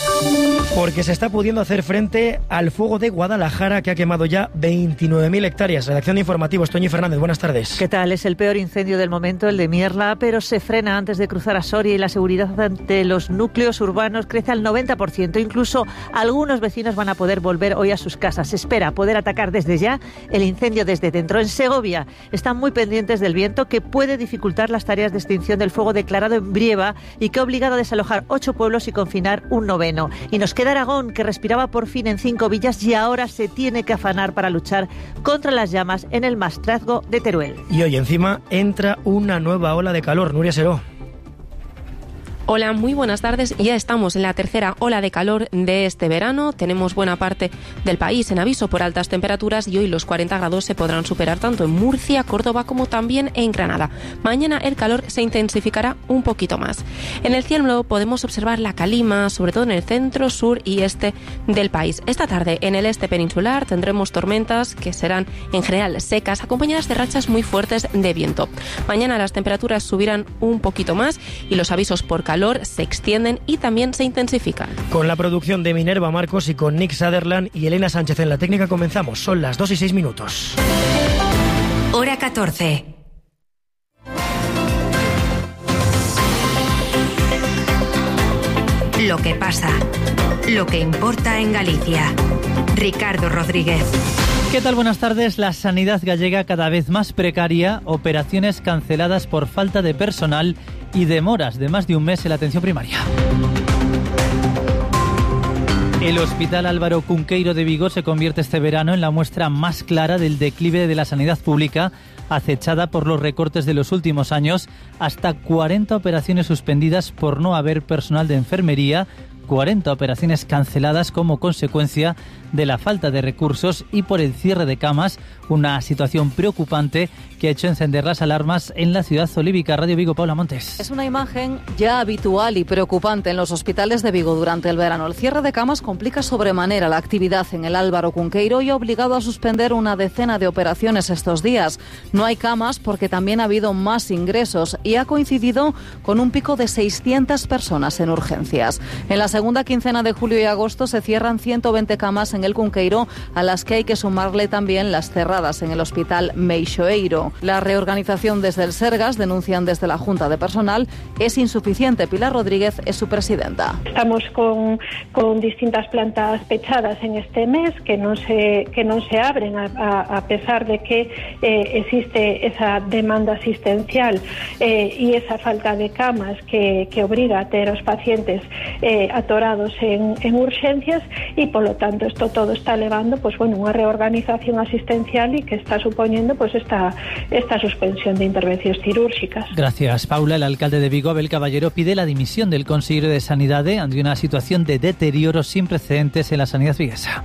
Speaker 21: Porque se está pudiendo hacer frente al fuego de Guadalajara, que ha quemado ya 29.000 hectáreas. Redacción de informativos, Toñi Fernández, buenas tardes.
Speaker 25: ¿Qué tal? Es el peor incendio del momento, el de Mierla, pero se frena antes de cruzar a Soria y la seguridad ante los núcleos urbanos crece al 90%. Incluso algunos vecinos van a poder volver hoy a sus casas. Se espera poder atacar desde ya el incendio desde dentro. En Segovia están muy pendientes del viento, que puede dificultar las tareas de extinción del fuego declarado en Brieva y que ha obligado a desalojar 8 pueblos y confinar un 9º. Y nos queda Aragón, que respiraba por fin en 5 villas y ahora se tiene que afanar para luchar contra las llamas en el Maestrazgo de Teruel.
Speaker 21: Y hoy encima entra una nueva ola de calor. Nuria Seró.
Speaker 26: Hola, muy buenas tardes. Ya estamos en la tercera ola de calor de este verano. Tenemos buena parte del país en aviso por altas temperaturas y hoy los 40 grados se podrán superar tanto en Murcia, Córdoba como también en Granada. Mañana el calor se intensificará un poquito más. En el cielo podemos observar la calima, sobre todo en el centro, sur y este del país. Esta tarde en el este peninsular tendremos tormentas que serán en general secas, acompañadas de rachas muy fuertes de viento. Mañana las temperaturas subirán un poquito más y los avisos por calor se extienden y también se intensifican.
Speaker 21: Con la producción de Minerva Marcos y con Nick Sutherland y Elena Sánchez en la técnica comenzamos. Son las 2:06.
Speaker 20: Hora 14. Lo que pasa, lo que importa en Galicia. Ricardo Rodríguez.
Speaker 27: ¿Qué tal? Buenas tardes. La sanidad gallega cada vez más precaria, operaciones canceladas por falta de personal y demoras de más de un mes en la atención primaria. El Hospital Álvaro Cunqueiro de Vigo se convierte este verano en la muestra más clara del declive de la sanidad pública, acechada por los recortes de los últimos años, hasta 40 operaciones suspendidas por no haber personal de enfermería, 40 operaciones canceladas como consecuencia de la falta de recursos y por el cierre de camas, una situación preocupante que ha hecho encender las alarmas en la ciudad olívica. Radio Vigo, Paula Montes.
Speaker 3: Es una imagen ya habitual y preocupante en los hospitales de Vigo durante el verano. El cierre de camas complica sobremanera la actividad en el Álvaro Cunqueiro y ha obligado a suspender una decena de operaciones estos días. No hay camas porque también ha habido más ingresos y ha coincidido con un pico de 600 personas en urgencias. En la segunda quincena de julio y agosto se cierran 120 camas en el Cunqueiro, a las que hay que sumarle también las cerradas en el Hospital Meixoeiro. La reorganización desde el Sergas, denuncian desde la Junta de Personal, es insuficiente. Pilar Rodríguez es su presidenta.
Speaker 4: Estamos con distintas plantas pechadas en este mes que no se abren a pesar de que existe esa demanda asistencial y esa falta de camas que obliga a tener a los pacientes atorados en urgencias, y por lo tanto esto todo está elevando una reorganización asistencial y que está suponiendo esta suspensión de intervenciones quirúrgicas.
Speaker 27: Gracias, Paula. El alcalde de Vigo, Abel Caballero, pide la dimisión del consejero de Sanidade ante una situación de deterioro sin precedentes en la sanidad viguesa.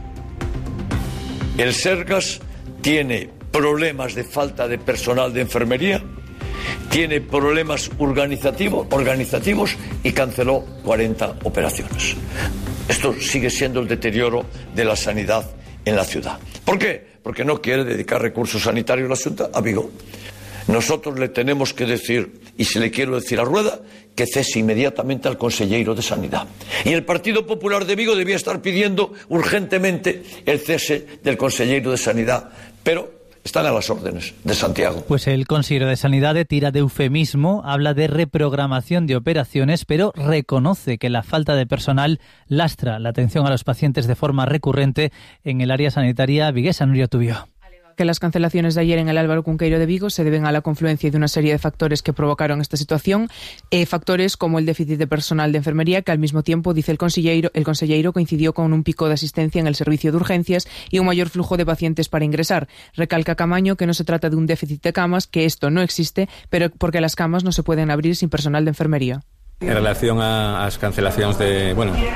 Speaker 6: El Sergas tiene problemas de falta de personal de enfermería, tiene problemas organizativos y canceló 40 operaciones. Esto sigue siendo el deterioro de la sanidad en la ciudad. ¿Por qué? Porque no quiere dedicar recursos sanitarios la Xunta a Vigo. Nosotros le tenemos que decir, y se le quiero decir a Rueda, que cese inmediatamente al conselleiro de Sanidad. Y el Partido Popular de Vigo debía estar pidiendo urgentemente el cese del conselleiro de Sanidad, pero están a las órdenes de Santiago.
Speaker 27: Pues el consejero de Sanidad tira de eufemismo, habla de reprogramación de operaciones, pero reconoce que la falta de personal lastra la atención a los pacientes de forma recurrente en el área sanitaria viguesa. Nuria Tubio.
Speaker 7: Que las cancelaciones de ayer en el Álvaro Cunqueiro de Vigo se deben a la confluencia de una serie de factores que provocaron esta situación, factores como el déficit de personal de enfermería, que al mismo tiempo, dice el conselleiro, coincidió con un pico de asistencia en el servicio de urgencias y un mayor flujo de pacientes para ingresar. Recalca Camaño que no se trata de un déficit de camas, que esto no existe, pero porque las camas no se pueden abrir sin personal de enfermería.
Speaker 8: En relación ás cancelacións eu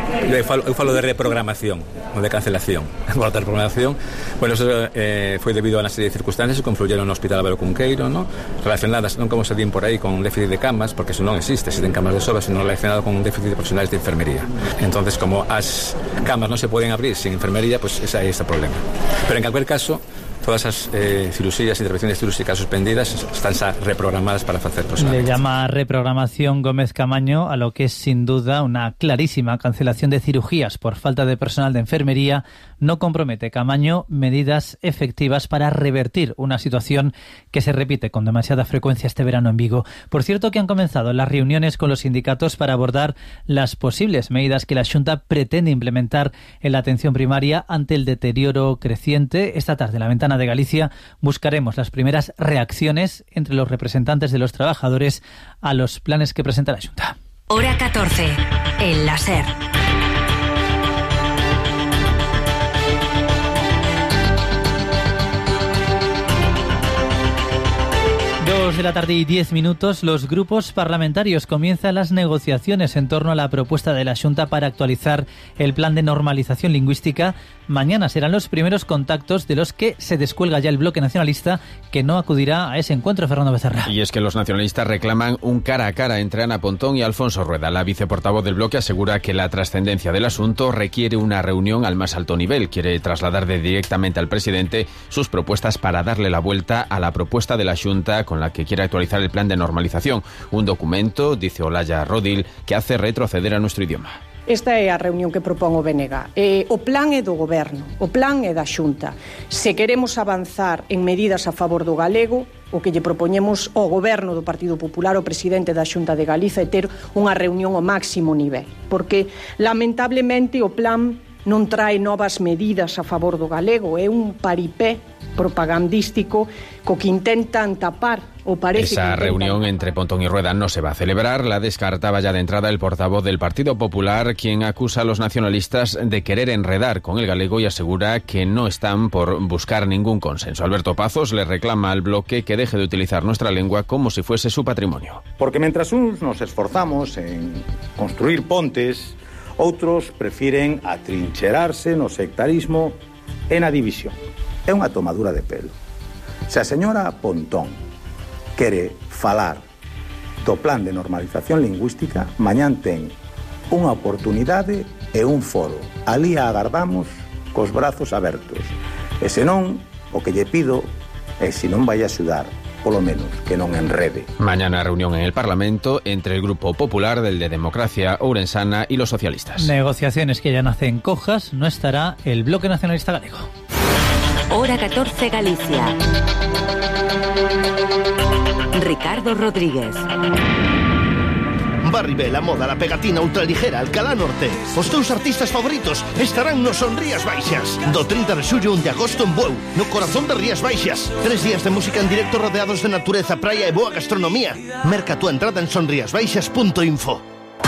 Speaker 8: falo de reprogramación, non de cancelación. Por outra reprogramación, eso foi debido a unha serie de circunstancias que confluyeron no Hospital Álvaro Cunqueiro, relacionadas non como se din por aí con déficit de camas, porque eso non existe, existen camas de sobra, sino relacionado con un déficit de profesionales de enfermería. Entonces, como as camas non se poden abrir sin enfermería, ese é este problema. Pero en cualquier caso, todas as cirugías, intervenciones quirúrgicas suspendidas están reprogramadas para facer personal.
Speaker 27: Le llama reprogramación Gómez Camaño a lo que es sin duda una clarísima cancelación de cirugías por falta de personal de enfermería. No compromete Camaño medidas efectivas para revertir una situación que se repite con demasiada frecuencia este verano en Vigo. Por cierto, que han comenzado las reuniones con los sindicatos para abordar las posibles medidas que la Xunta pretende implementar en la atención primaria ante el deterioro creciente. Esta tarde, en la Ventana de Galicia, buscaremos las primeras reacciones entre los representantes de los trabajadores a los planes que presenta la Xunta.
Speaker 20: Hora 14, en la SER.
Speaker 27: 2 de la tarde y 10 minutos, los grupos parlamentarios comienzan las negociaciones en torno a la propuesta de la Xunta para actualizar el plan de normalización lingüística. Mañana serán los primeros contactos de los que se descuelga ya el bloque nacionalista, que no acudirá a ese encuentro. Fernando Becerra.
Speaker 9: Y es que los nacionalistas reclaman un cara a cara entre Ana Pontón y Alfonso Rueda. La viceportavoz del bloque asegura que la trascendencia del asunto requiere una reunión al más alto nivel. Quiere trasladar directamente al presidente sus propuestas para darle la vuelta a la propuesta de la Xunta con la que quiere actualizar el plan de normalización. Un documento, dice Olaya Rodil, que hace retroceder a nuestro idioma.
Speaker 10: Esta é a reunión que propón o BNG. O plan é do Goberno, o plan é da Xunta. Se queremos avanzar en medidas a favor do galego, o que lle propoñemos ao Goberno do Partido Popular, o presidente da Xunta de Galiza, é ter unha reunión ao máximo nivel. Porque, lamentablemente, o plan non trae novas medidas a favor do galego, é un paripé propagandístico co que intentan tapar o parece.
Speaker 9: Esa reunión entre Pontón y Rueda no se va a celebrar, la descartaba ya de entrada el portavoz del Partido Popular, quien acusa a los nacionalistas de querer enredar con el galego y asegura que no están por buscar ningún consenso. Alberto Pazos le reclama al bloque que deje de utilizar nuestra lengua como si fuese su patrimonio.
Speaker 5: Porque mientras unos nos esforzamos en construir pontes, outros prefiren atrincherarse no sectarismo e na división. É unha tomadura de pelo. Se a señora Pontón quere falar do plan de normalización lingüística, mañán ten unha oportunidade e un foro. Alí a agardamos cos brazos abertos. E senón, o que lle pido é, se non vai axudar, polo menos que non enrede.
Speaker 9: Mañana reunión en el Parlamento entre el Grupo Popular, del de Democracia Ourensana y los socialistas.
Speaker 27: Negociaciones que ya nacen cojas, no estará el Bloque Nacionalista Galego.
Speaker 20: Hora 14 Galicia. Ricardo Rodríguez.
Speaker 12: Barribel, a moda, la pegatina ultraligera, Alcalá Norte. Os teus artistas favoritos estarán no Son Rías Baixas. Do 30 de xullo 1 de agosto en Bueu, no corazón de Rías Baixas. 3 días de música en directo rodeados de natureza, praia e boa gastronomía. Merca tu entrada en sonriasbaixas.info.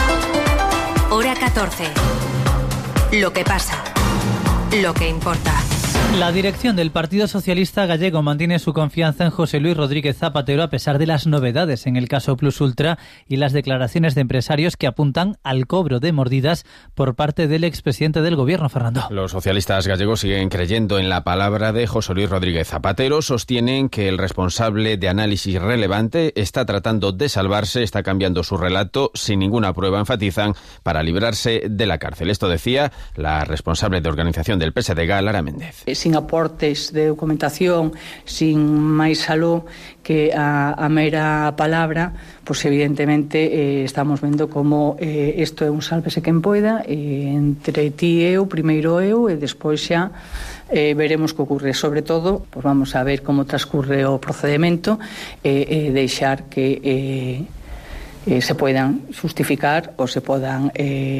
Speaker 20: Hora 14. Lo que pasa. Lo que importa.
Speaker 27: La dirección del Partido Socialista Gallego mantiene su confianza en José Luis Rodríguez Zapatero a pesar de las novedades en el caso Plus Ultra y las declaraciones de empresarios que apuntan al cobro de mordidas por parte del expresidente del Gobierno, Fernando.
Speaker 9: Los socialistas gallegos siguen creyendo en la palabra de José Luis Rodríguez Zapatero. Sostienen que el responsable de Análisis Relevante está tratando de salvarse, está cambiando su relato sin ninguna prueba, enfatizan, para librarse de la cárcel. Esto decía la responsable de organización del PSDG, Lara Méndez.
Speaker 13: Sin aportes de documentación, sin máis aló que a mera palabra, pois evidentemente estamos vendo como isto é un sálvese quen poida, entre ti e eu, primeiro eu e despois xa veremos que ocorre. Sobre todo, pois vamos a ver como transcurre o procedimento e deixar que se poidan justificar ou se podan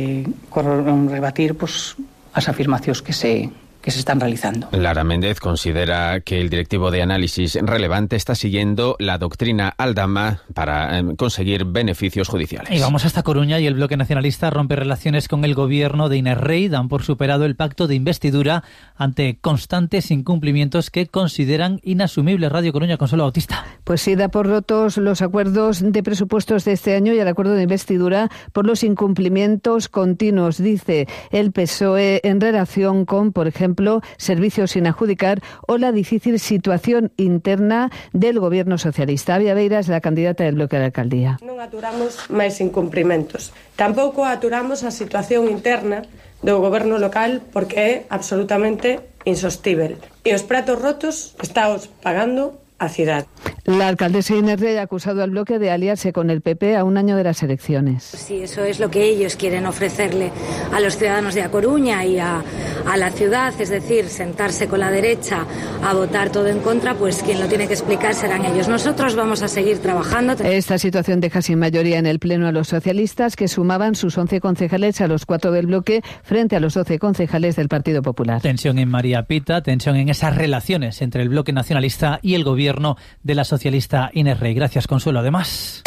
Speaker 13: rebatir pois, as afirmacións que se están realizando.
Speaker 9: Lara Méndez considera que el directivo de Análisis Relevante está siguiendo la doctrina Aldama para conseguir beneficios judiciales.
Speaker 27: Y vamos hasta Coruña y el Bloque Nacionalista rompe relaciones con el gobierno de Inés Rey. Dan por superado el pacto de investidura ante constantes incumplimientos que consideran inasumibles. Radio Coruña, Consuelo Bautista.
Speaker 14: Pues sí, da por rotos los acuerdos de presupuestos de este año y el acuerdo de investidura por los incumplimientos continuos, dice el PSOE, en relación con, por ejemplo, servicios sin adjudicar o la difícil situación interna del Gobierno socialista. Avia Beiras, la candidata del bloque de la alcaldía.
Speaker 15: Non aturamos máis incumprimentos. Tampouco aturamos a situación interna do Goberno local porque é absolutamente insostível. E os pratos rotos estáos pagando a cidade.
Speaker 14: La alcaldesa Inés Rey ha acusado al bloque de aliarse con el PP a un año de las elecciones.
Speaker 16: Si eso es lo que ellos quieren ofrecerle a los ciudadanos de A Coruña y a la ciudad, es decir, sentarse con la derecha a votar todo en contra, pues quien lo tiene que explicar serán ellos. Nosotros vamos a seguir trabajando.
Speaker 14: Esta situación deja sin mayoría en el Pleno a los socialistas, que sumaban sus 11 concejales a los 4 del bloque frente a los 12 concejales del Partido Popular.
Speaker 27: Tensión en María Pita, tensión en esas relaciones entre el bloque nacionalista y el gobierno de la socialista Inés Rey. Gracias, Consuelo. Además,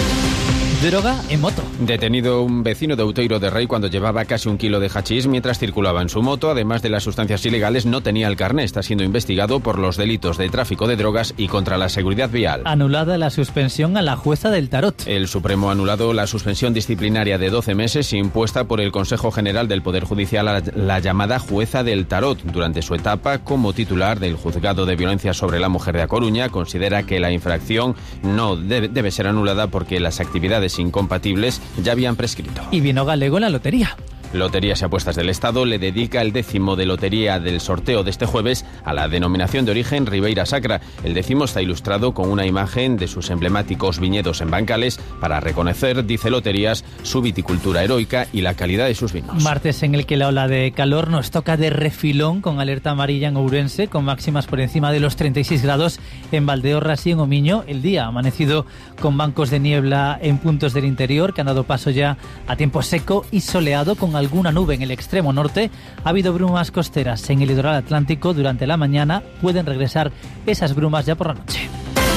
Speaker 27: droga en moto.
Speaker 9: Detenido un vecino de Outeiro de Rei cuando llevaba casi 1 kilo de hachís mientras circulaba en su moto. Además de las sustancias ilegales, no tenía el carné. Está siendo investigado por los delitos de tráfico de drogas y contra la seguridad vial.
Speaker 27: Anulada la suspensión a la jueza del Tarot.
Speaker 9: El Supremo ha anulado la suspensión disciplinaria de 12 meses impuesta por el Consejo General del Poder Judicial a la llamada jueza del Tarot. Durante su etapa como titular del Juzgado de Violencia sobre la Mujer de A Coruña, considera que la infracción no debe ser anulada porque las actividades incompatibles ya habían prescrito.
Speaker 27: Y vino galego en la lotería.
Speaker 9: Loterías y Apuestas del Estado le dedica el 10º de lotería del sorteo de este jueves a la denominación de origen Ribeira Sacra. El 10º está ilustrado con una imagen de sus emblemáticos viñedos en Bancales para reconocer, dice Loterías, su viticultura heroica y la calidad de sus vinos.
Speaker 27: Martes en el que la ola de calor nos toca de refilón con alerta amarilla en Ourense, con máximas por encima de los 36 grados en Valdeorras y en Omiño. El día ha amanecido con bancos de niebla en puntos del interior que han dado paso ya a tiempo seco y soleado con alguna nube en el extremo norte. Ha habido brumas costeras en el litoral atlántico durante la mañana. Pueden regresar esas brumas ya por la noche.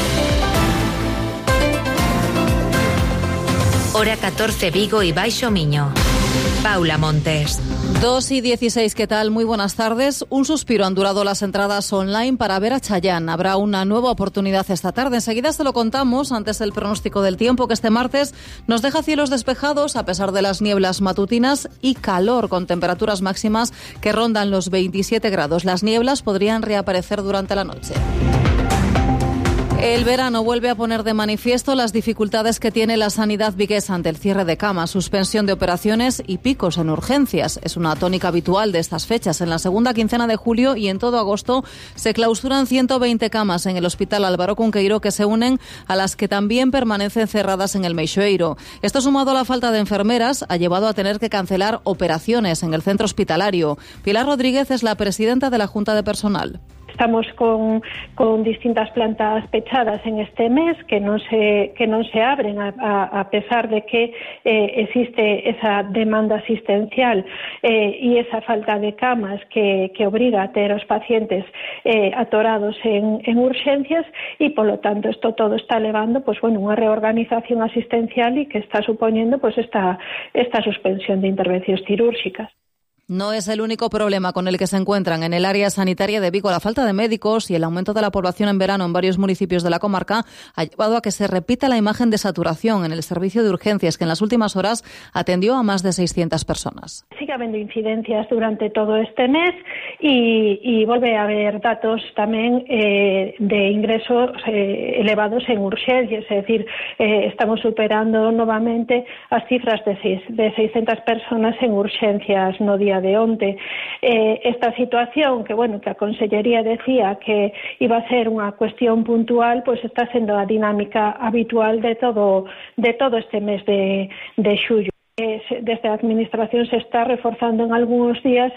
Speaker 20: Hora 14 Vigo y Baixo Miño. Paula Montes.
Speaker 3: 2:16, ¿qué tal? Muy buenas tardes. Un suspiro han durado las entradas online para ver a Chayanne. Habrá una nueva oportunidad esta tarde. Enseguida se lo contamos, antes del pronóstico del tiempo, que este martes nos deja cielos despejados a pesar de las nieblas matutinas y calor, con temperaturas máximas que rondan los 27 grados. Las nieblas podrían reaparecer durante la noche. El verano vuelve a poner de manifiesto las dificultades que tiene la sanidad viguesa ante el cierre de camas, suspensión de operaciones y picos en urgencias. Es una tónica habitual de estas fechas. En la segunda quincena de julio y en todo agosto se clausuran 120 camas en el Hospital Álvaro Cunqueiro, que se unen a las que también permanecen cerradas en el Meixoeiro. Esto, sumado a la falta de enfermeras, ha llevado a tener que cancelar operaciones en el centro hospitalario. Pilar Rodríguez es la presidenta de la Junta de Personal.
Speaker 4: Estamos con distintas plantas pechadas en este mes que no se abren a pesar de que existe esa demanda asistencial y esa falta de camas que obliga a tener a los pacientes atorados en urgencias, y por lo tanto esto todo está elevando una reorganización asistencial y que está suponiendo esta suspensión de intervenciones quirúrgicas.
Speaker 3: No es el único problema con el que se encuentran en el área sanitaria de Vigo. La falta de médicos y el aumento de la población en verano en varios municipios de la comarca ha llevado a que se repita la imagen de saturación en el servicio de urgencias, que en las últimas horas atendió a más de 600 personas.
Speaker 4: Sigue habiendo incidencias durante todo este mes y vuelve a haber datos también de ingresos elevados en urgencias. Es decir, estamos superando nuevamente las cifras de 600 personas en urgencias no día de onte. Esta situación que a Consellería decía que iba a ser una cuestión puntual, pues está siendo la dinámica habitual de todo este mes de xullo. Desde la Administración se está reforzando en algunos días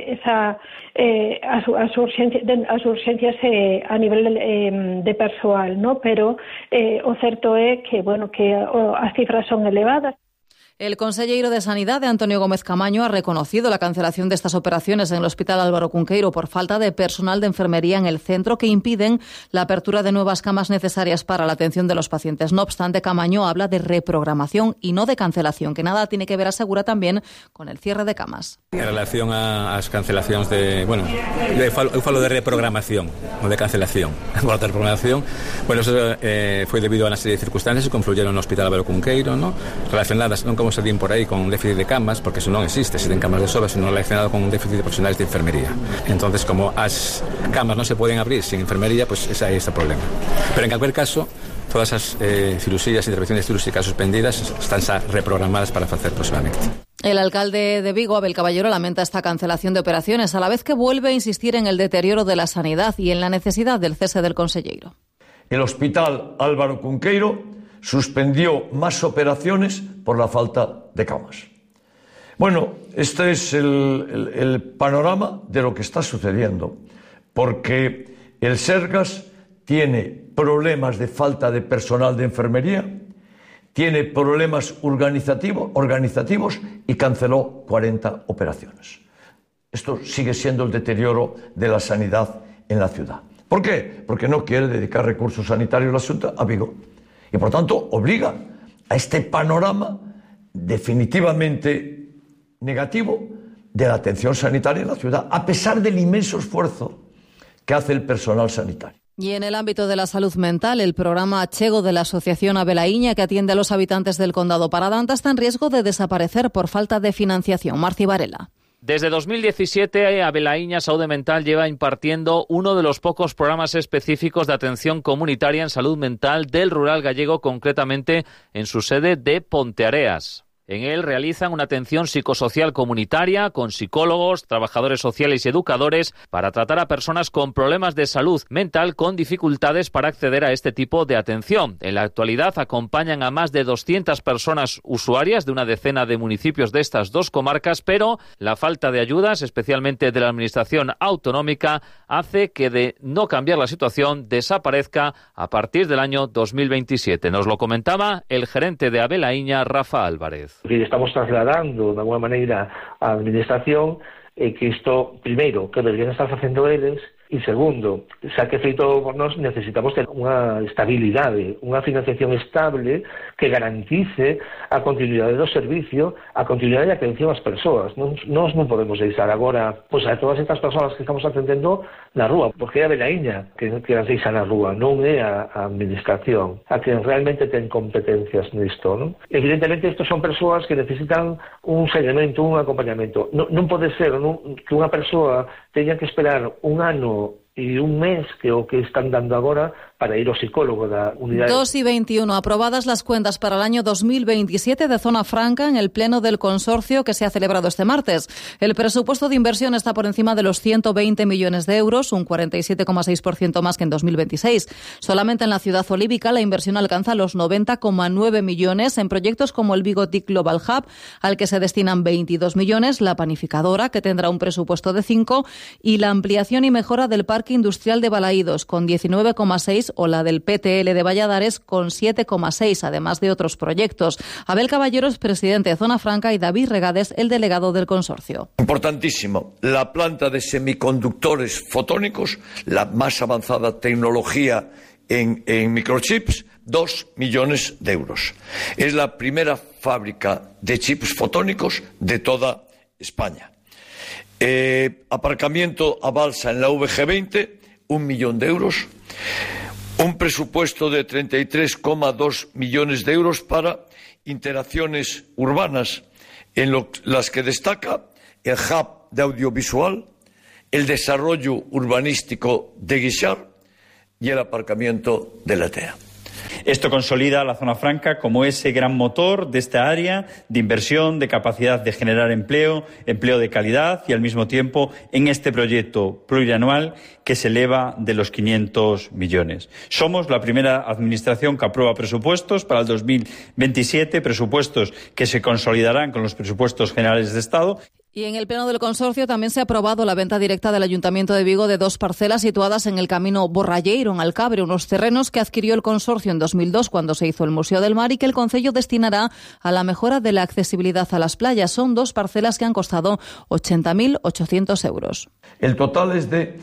Speaker 4: as urgencias a nivel de persoal, ¿no? Pero o certo é que as cifras son elevadas.
Speaker 3: El consejero de Sanidad, Antonio Gómez Camaño, ha reconocido la cancelación de estas operaciones en el Hospital Álvaro Cunqueiro por falta de personal de enfermería en el centro, que impiden la apertura de nuevas camas necesarias para la atención de los pacientes. No obstante, Camaño habla de reprogramación y no de cancelación, que nada tiene que ver, asegura, también con el cierre de camas.
Speaker 8: En relación a las cancelaciones eu falo de reprogramación, no de cancelación. Por de reprogramación, eso foi debido a una serie de circunstancias que confluyeron no Hospital Álvaro Cunqueiro, ¿no? Relacionadas non como se din por aí con un déficit de camas, porque eso non existe, se den camas de sobra, sino relacionado con un déficit de profesionales de enfermería. Entonces, como as camas non se poden abrir sin enfermería, pues ese é este problema. Pero en cualquier caso, todas as cirugías, intervenciones quirúrgicas suspendidas están xa reprogramadas para facer próximamente.
Speaker 3: El alcalde de Vigo, Abel Caballero, lamenta esta cancelación de operaciones, a la vez que vuelve a insistir en el deterioro de la sanidad y en la necesidad del cese del consejero.
Speaker 6: El Hospital Álvaro Cunqueiro suspendió más operaciones por la falta de camas. Este es el panorama de lo que está sucediendo, porque el Sergas tiene problemas de falta de personal de enfermería, tiene problemas organizativos y canceló 40 operaciones. Esto sigue siendo el deterioro de la sanidad en la ciudad. ¿Por qué? Porque no quiere dedicar recursos sanitarios la Xunta a Vigo. Y por tanto obliga a este panorama definitivamente negativo de la atención sanitaria en la ciudad, a pesar del inmenso esfuerzo que hace el personal sanitario.
Speaker 3: Y en el ámbito de la salud mental, el programa Achego de la Asociación Abelaiña, que atiende a los habitantes del condado Paradanta, está en riesgo de desaparecer por falta de financiación. Marci Varela.
Speaker 1: Desde 2017, Abelaiña Saúde Mental lleva impartiendo uno de los pocos programas específicos de atención comunitaria en salud mental del rural gallego, concretamente en su sede de Ponteareas. En él realizan una atención psicosocial comunitaria con psicólogos, trabajadores sociales y educadores para tratar a personas con problemas de salud mental con dificultades para acceder a este tipo de atención. En la actualidad acompañan a más de 200 personas usuarias de una decena de municipios de estas dos comarcas, pero la falta de ayudas, especialmente de la administración autonómica, hace que, de no cambiar la situación, desaparezca a partir del año 2027. Nos lo comentaba el gerente de Abelaiña, Rafa Álvarez.
Speaker 2: que estamos trasladando de alguna maneira á administración é que isto, primeiro, que deberían estar facendo eles, e segundo, xa que feito por nós necesitamos ter unha estabilidade, unha financiación estable que garantice a continuidade do servicio, a continuidade de atención ás persoas. Nós non podemos deixar agora pois, a todas estas persoas que estamos atendendo na rúa, porque é a velaíña que as deixa na rúa, non é a administración, a que realmente ten competencias nisto, non? Evidentemente, estos son persoas que necesitan un seguimento, un acompañamento. Non pode ser que unha persoa teña que esperar un ano y un mes que o que están dando agora para ir ao psicólogo da unidade.
Speaker 3: 2:21, aprobadas las cuentas para el año 2027 de Zona Franca en el pleno del consorcio que se ha celebrado este martes. El presupuesto de inversión está por encima de los 120 millones de euros, un 47,6% más que en 2026. Solamente en la ciudad olívica la inversión alcanza los 90,9 millones en proyectos como el Vigo TIC Global Hub, al que se destinan 22 millones, la panificadora, que tendrá un presupuesto de 5, y la ampliación y mejora del Parque Industrial de Balaídos, con 19,6, o la del PTL de Valladares, con 7,6, además de otros proyectos. Abel Caballero es presidente de Zona Franca y David Regades, el delegado del consorcio.
Speaker 6: Importantísimo, la planta de semiconductores fotónicos, la más avanzada tecnología en microchips, 2 millones de euros. Es la primera fábrica de chips fotónicos de toda España. Aparcamiento a balsa en la VG20, 1 millón de euros. Un presupuesto de 33,2 millones de euros para interacciones urbanas, en las que destaca el hub de audiovisual, el desarrollo urbanístico de Guixar y el aparcamiento de la TEA.
Speaker 11: Esto consolida a la Zona Franca como ese gran motor de esta área de inversión, de capacidad de generar empleo, empleo de calidad y al mismo tiempo en este proyecto plurianual que se eleva de los 500 millones. Somos la primera administración que aprueba presupuestos para el 2027, presupuestos que se consolidarán con los presupuestos generales de Estado.
Speaker 3: Y en el pleno del consorcio también se ha aprobado la venta directa del Ayuntamiento de Vigo de 2 parcelas situadas en el camino Borralleiro, en Alcabre, unos terrenos que adquirió el consorcio en 2002 cuando se hizo el Museo del Mar y que el concello destinará a la mejora de la accesibilidad a las playas. Son 2 parcelas que han costado 80.800 euros.
Speaker 6: El total es de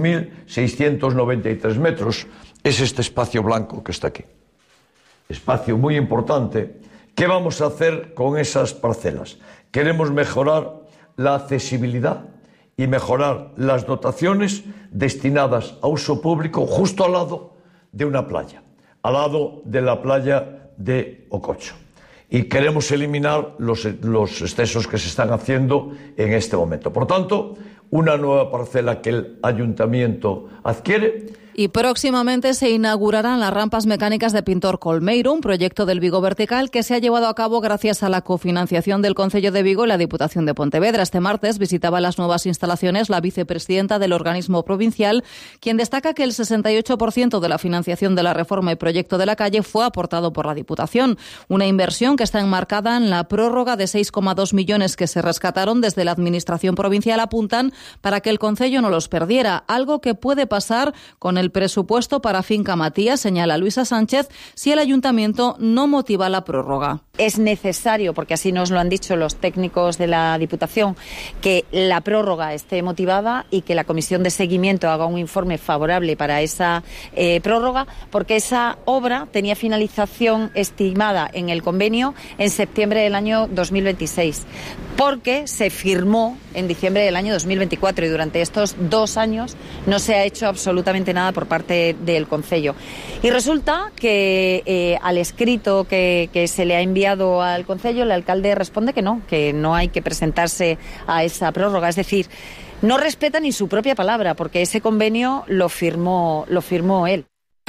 Speaker 6: 2.693 metros. Es este espacio blanco que está aquí. Espacio muy importante. ¿Qué vamos a hacer con esas parcelas? Queremos mejorar la accesibilidad y mejorar las dotaciones destinadas a uso público justo al lado de una playa, al lado de la playa de Ococho. Y queremos eliminar los excesos que se están haciendo en este momento. Por tanto, una nueva parcela que el ayuntamiento adquiere.
Speaker 3: Y próximamente se inaugurarán las rampas mecánicas de Pintor Colmeiro, un proyecto del Vigo Vertical que se ha llevado a cabo gracias a la cofinanciación del Concello de Vigo y la Diputación de Pontevedra. Este martes visitaba las nuevas instalaciones la vicepresidenta del organismo provincial, quien destaca que el 68% de la financiación de la reforma y proyecto de la calle fue aportado por la Diputación. Una inversión que está enmarcada en la prórroga de 6,2 millones que se rescataron desde la Administración provincial, apuntan para que el Concello no los perdiera, algo que puede pasar con el presupuesto para Finca Matías, señala Luisa Sánchez, si el ayuntamiento no motiva la prórroga.
Speaker 17: Es necesario, porque así nos lo han dicho los técnicos de la Diputación, que la prórroga esté motivada y que la comisión de seguimiento haga un informe favorable para esa prórroga, porque esa obra tenía finalización estimada en el convenio en septiembre del año 2026, porque se firmó en diciembre del año 2024 y durante estos 2 años no se ha hecho absolutamente nada por parte del Concello. Y resulta que al escrito que se le ha enviado al Concello, el alcalde responde que no hay que presentarse a esa prórroga. Es decir, no respeta ni su propia palabra, porque ese convenio lo firmó él.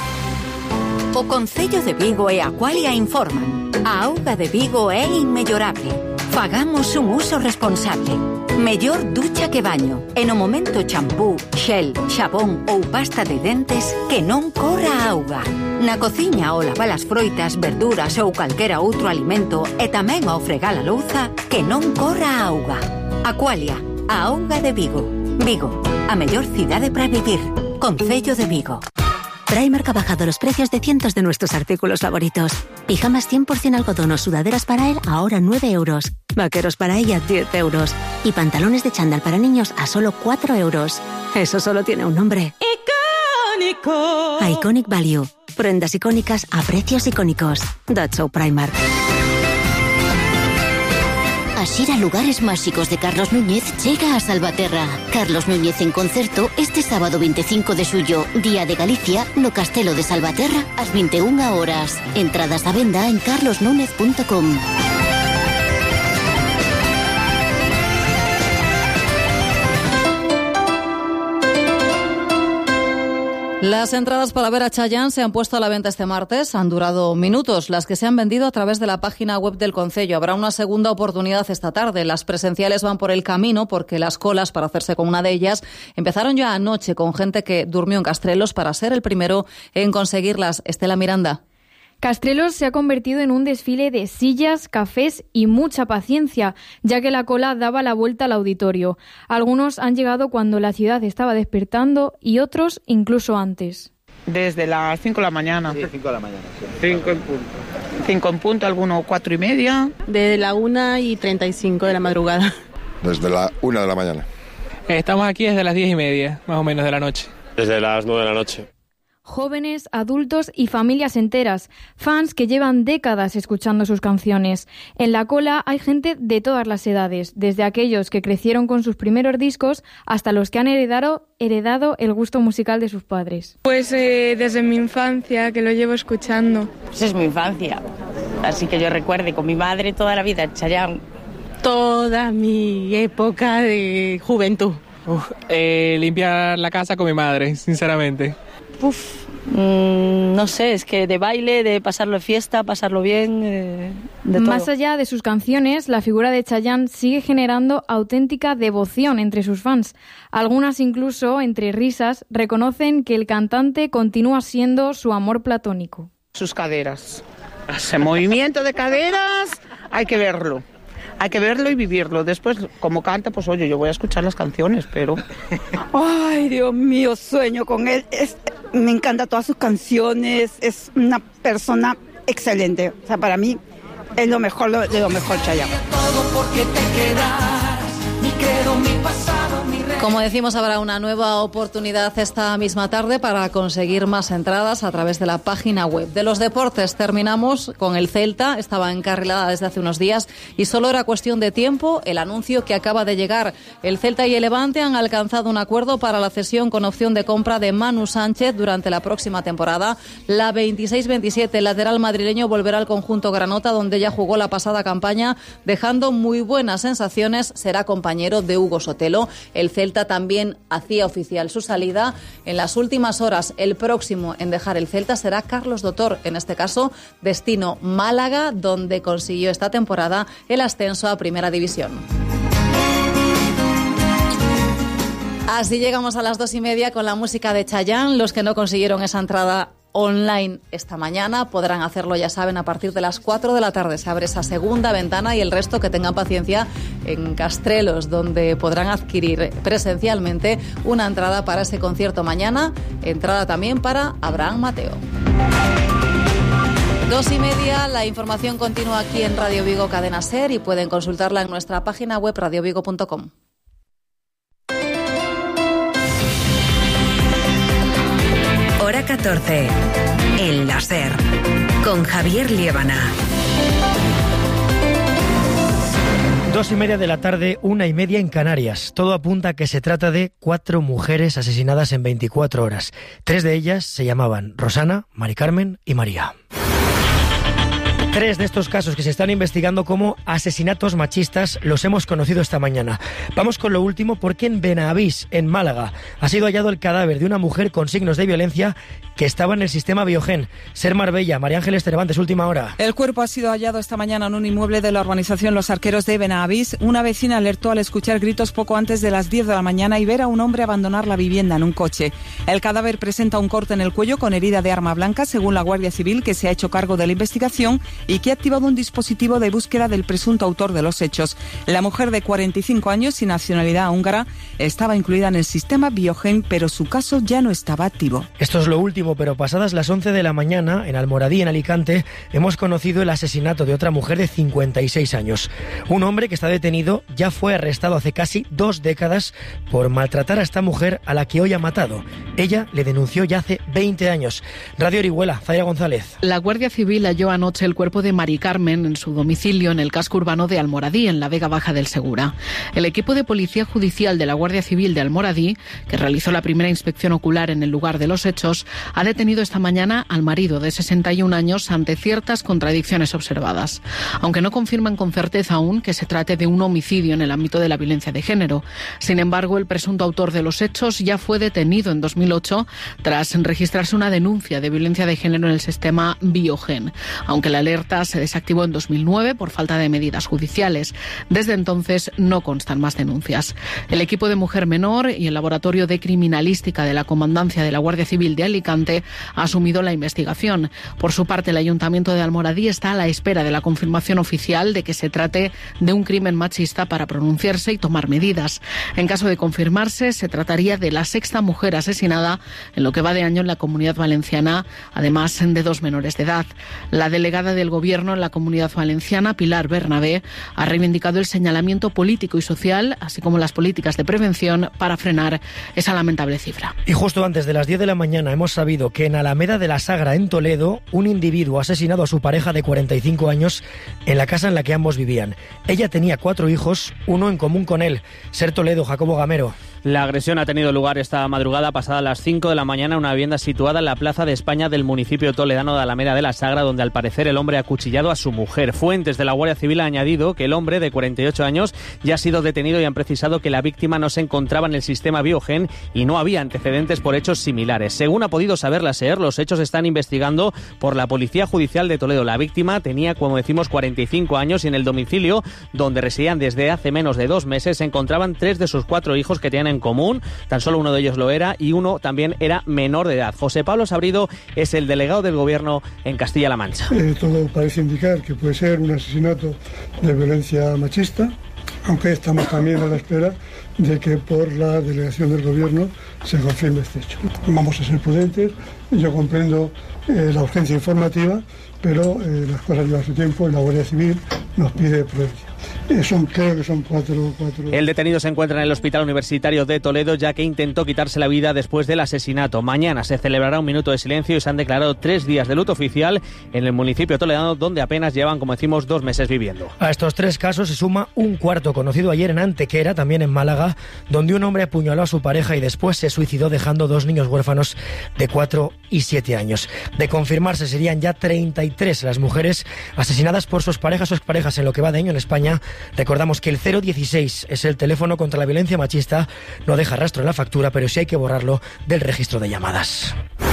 Speaker 20: O Concello de Vigo e Aqualia informan. A auga de Vigo é inmellorable. Fagamos un uso responsable. Mellor ducha que baño. E no momento champú, xel, xabón ou pasta de dentes, que non corra a auga. Na cociña ao lavar as froitas, verduras ou calquera outro alimento e tamén ao fregar a louza, que non corra a auga. Aqualia, a auga de Vigo. Vigo, a mellor cidade para vivir. Concello de Vigo.
Speaker 18: Primark ha bajado los precios de cientos de nuestros artículos favoritos. Pijamas 100% algodón o sudaderas para él ahora 9 euros. Vaqueros para ella 10 euros. Y pantalones de chándal para niños a solo 4 euros. Eso solo tiene un nombre. ¡Icónico! Iconic Value. Prendas icónicas a precios icónicos. That's so Primark.
Speaker 19: Asira Lugares Máxicos de Carlos Núñez llega a Salvaterra. Carlos Núñez en concerto este sábado 25 de xullo, Día de Galicia, no Castelo de Salvaterra, ás 21 horas. Entradas a venda en carlosnúñez.com.
Speaker 3: Las entradas para ver a Chayanne se han puesto a la venta este martes. Han durado minutos, las que se han vendido a través de la página web del concello. Habrá una segunda oportunidad esta tarde. Las presenciales van por el camino porque las colas para hacerse con una de ellas empezaron ya anoche con gente que durmió en Castrelos para ser el primero en conseguirlas. Estela Miranda.
Speaker 22: Castrelos se ha convertido en un desfile de sillas, cafés y mucha paciencia, ya que la cola daba la vuelta al auditorio. Algunos han llegado cuando la ciudad estaba despertando y otros incluso antes.
Speaker 23: Desde las 5 de la mañana.
Speaker 24: Sí, 5 de la mañana. Sí.
Speaker 23: 5 en punto. 5 en punto, algunos 4:30.
Speaker 25: Desde la 1:35 de la madrugada.
Speaker 26: Desde la 1 de la mañana.
Speaker 28: Estamos aquí desde las 10:30, más o menos, de la noche.
Speaker 29: Desde las 9 de la noche.
Speaker 22: Jóvenes, adultos y familias enteras, fans que llevan décadas escuchando sus canciones. En la cola hay gente de todas las edades, desde aquellos que crecieron con sus primeros discos hasta los que han heredado el gusto musical de sus padres.
Speaker 30: Pues desde mi infancia, que lo llevo escuchando.
Speaker 31: Pues es mi infancia, así que yo recuerde con mi madre toda la vida, Chayanne.
Speaker 25: Toda mi época de juventud.
Speaker 28: Limpiar la casa con mi madre, sinceramente.
Speaker 31: No sé, es que de baile, de pasarlo de fiesta, pasarlo bien, de todo.
Speaker 22: Más allá de sus canciones, la figura de Chayanne sigue generando auténtica devoción entre sus fans. Algunas incluso, entre risas, reconocen que el cantante continúa siendo su amor platónico.
Speaker 23: Sus caderas. Ese movimiento de caderas hay que verlo. Hay que verlo y vivirlo. Después, como canta, pues oye, yo voy a escuchar las canciones, pero...
Speaker 32: Ay, Dios mío, sueño con él. Me encantan todas sus canciones. Es una persona excelente. O sea, para mí es lo mejor de lo mejor, Chayanne.
Speaker 3: Como decimos, habrá una nueva oportunidad esta misma tarde para conseguir más entradas a través de la página web. De los deportes terminamos con el Celta. Estaba encarrilada desde hace unos días y solo era cuestión de tiempo el anuncio que acaba de llegar. El Celta y el Levante han alcanzado un acuerdo para la cesión con opción de compra de Manu Sánchez durante la próxima temporada. La 26-27, el lateral madrileño volverá al conjunto granota, donde ya jugó la pasada campaña, dejando muy buenas sensaciones. Será compañero de Hugo Sotelo. El Celta también hacía oficial su salida. En las últimas horas, el próximo en dejar el Celta será Carlos Dotor, en este caso destino Málaga, donde consiguió esta temporada el ascenso a Primera División. Así llegamos a las 2:30 con la música de Chayanne. Los que no consiguieron esa entrada online esta mañana podrán hacerlo, ya saben, a partir de las 4 de la tarde. Se abre esa segunda ventana y el resto que tengan paciencia en Castrelos, donde podrán adquirir presencialmente una entrada para ese concierto mañana. Entrada también para Abraham Mateo. 2:30, la información continúa aquí en Radio Vigo Cadena Ser y pueden consultarla en nuestra página web radiovigo.com.
Speaker 20: Hora 14. El láser. Con Javier Liébana.
Speaker 21: 2:30 de la tarde, 1:30 en Canarias. Todo apunta a que se trata de 4 mujeres asesinadas en 24 horas. 3 de ellas se llamaban Rosana, Mari Carmen y María. 3 de estos casos que se están investigando como asesinatos machistas los hemos conocido esta mañana. Vamos con lo último porque en Benavís, en Málaga, ha sido hallado el cadáver de una mujer con signos de violencia que estaba en el sistema Biogen. Ser Marbella, María Ángeles Cervantes, última hora.
Speaker 33: El cuerpo ha sido hallado esta mañana en un inmueble de la urbanización Los Arqueros de Benavís. Una vecina alertó al escuchar gritos poco antes de las 10 de la mañana y ver a un hombre abandonar la vivienda en un coche. El cadáver presenta un corte en el cuello con herida de arma blanca, según la Guardia Civil, que se ha hecho cargo de la investigación, y que ha activado un dispositivo de búsqueda del presunto autor de los hechos. La mujer de 45 años y nacionalidad húngara estaba incluida en el sistema Biogen, pero su caso ya no estaba activo.
Speaker 21: Esto es lo último, pero pasadas las 11 de la mañana, en Almoradí, en Alicante, hemos conocido el asesinato de otra mujer de 56 años. Un hombre que está detenido ya fue arrestado hace casi 2 décadas por maltratar a esta mujer a la que hoy ha matado. Ella le denunció ya hace 20 años. Radio Orihuela, Zaira González.
Speaker 4: La Guardia Civil halló anoche el cuerpo de Mari Carmen en su domicilio en el casco urbano de Almoradí, en la Vega Baja del Segura. El equipo de Policía Judicial de la Guardia Civil de Almoradí, que realizó la primera inspección ocular en el lugar de los hechos, ha detenido esta mañana al marido de 61 años ante ciertas contradicciones observadas. Aunque no confirman con certeza aún que se trate de un homicidio en el ámbito de la violencia de género. Sin embargo, el presunto autor de los hechos ya fue detenido en 2008 tras registrarse una denuncia de violencia de género en el sistema Biogen, aunque la alerta se desactivó en 2009 por falta de medidas judiciales. Desde entonces no constan más denuncias. El equipo de Mujer Menor y el Laboratorio de Criminalística de la Comandancia de la Guardia Civil de Alicante ha asumido la investigación. Por su parte, el Ayuntamiento de Almoradí está a la espera de la confirmación oficial de que se trate de un crimen machista para pronunciarse y tomar medidas. En caso de confirmarse, se trataría de la 6ª mujer asesinada en lo que va de año en la Comunidad Valenciana, además de 2 menores de edad. La delegada del Gobierno en la Comunidad Valenciana, Pilar Bernabé, ha reivindicado el señalamiento político y social, así como las políticas de prevención para frenar esa lamentable cifra.
Speaker 21: Y justo antes de las 10 de la mañana hemos sabido que en Alameda de la Sagra, en Toledo, un individuo ha asesinado a su pareja de 45 años en la casa en la que ambos vivían. Ella tenía 4 hijos, uno en común con él. Ser Toledo, Jacobo Gamero.
Speaker 5: La agresión ha tenido lugar esta madrugada pasada las 5 de la mañana en una vivienda situada en la Plaza de España del municipio toledano de Alameda de la Sagra, donde al parecer el hombre ha acuchillado a su mujer. Fuentes de la Guardia Civil han añadido que el hombre de 48 años ya ha sido detenido y han precisado que la víctima no se encontraba en el sistema Biogen y no había antecedentes por hechos similares. Según ha podido saber la SER, los hechos se están investigando por la Policía Judicial de Toledo. La víctima tenía, como decimos, 45 años y en el domicilio donde residían desde hace menos de 2 meses se encontraban 3 de sus 4 hijos que tenían en común. Tan solo uno de ellos lo era y uno también era menor de edad. José Pablo Sabrido es el delegado del Gobierno en Castilla-La Mancha.
Speaker 7: Todo parece indicar que puede ser un asesinato de violencia machista, aunque estamos también a la espera de que por la delegación del Gobierno se confirme este hecho. Vamos a ser prudentes, yo comprendo la urgencia informativa, pero las cosas llevan su tiempo y la Guardia Civil nos pide prudencia. Creo que son cuatro.
Speaker 5: El detenido se encuentra en el Hospital Universitario de Toledo, ya que intentó quitarse la vida después del asesinato. Mañana se celebrará un minuto de silencio y se han declarado 3 días de luto oficial en el municipio toledano, donde apenas llevan, como decimos, 2 meses viviendo.
Speaker 21: A estos 3 casos se suma un cuarto, conocido ayer en Antequera, también en Málaga, donde un hombre apuñaló a su pareja y después se suicidó dejando 2 niños huérfanos de 4 y 7 años. De confirmarse, serían ya 33 las mujeres asesinadas por sus parejas o exparejas en lo que va de año en España. Recordamos que el 016 es el teléfono contra la violencia machista. No deja rastro en la factura, pero sí hay que borrarlo del registro de llamadas.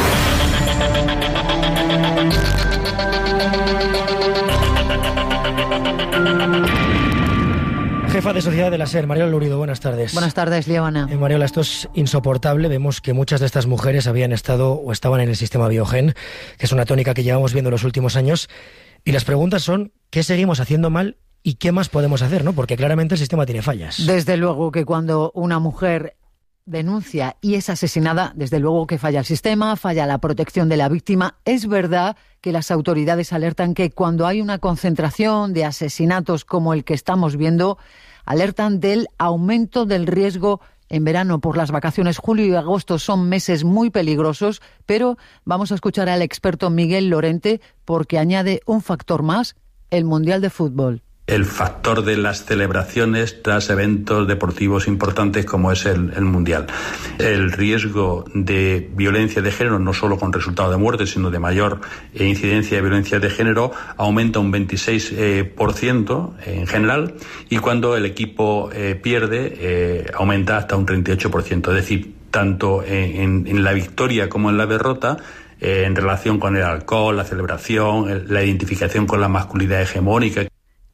Speaker 21: Jefa de Sociedad de la SER, Mariola Lurido, buenas tardes.
Speaker 8: Buenas tardes, Leona.
Speaker 21: Mariola, esto es insoportable. Vemos que muchas de estas mujeres habían estado o estaban en el sistema Biogen, que es una tónica que llevamos viendo en los últimos años. Y las preguntas son, ¿qué seguimos haciendo mal y qué más podemos hacer, ¿no? Porque claramente el sistema tiene fallas.
Speaker 8: Desde luego que cuando una mujer denuncia y es asesinada, desde luego que falla el sistema, falla la protección de la víctima. Es verdad que las autoridades alertan que cuando hay una concentración de asesinatos como el que estamos viendo, alertan del aumento del riesgo en verano por las vacaciones. Julio y agosto son meses muy peligrosos, pero vamos a escuchar al experto Miguel Lorente porque añade un factor más, el Mundial de Fútbol.
Speaker 9: El factor de las celebraciones tras eventos deportivos importantes como es el Mundial. El riesgo de violencia de género, no solo con resultado de muerte, sino de mayor incidencia de violencia de género, aumenta un 26% en general, y cuando el equipo pierde, aumenta hasta un 38%. Es decir, tanto en la victoria como en la derrota, en relación con el alcohol, la celebración, la identificación con la masculinidad hegemónica.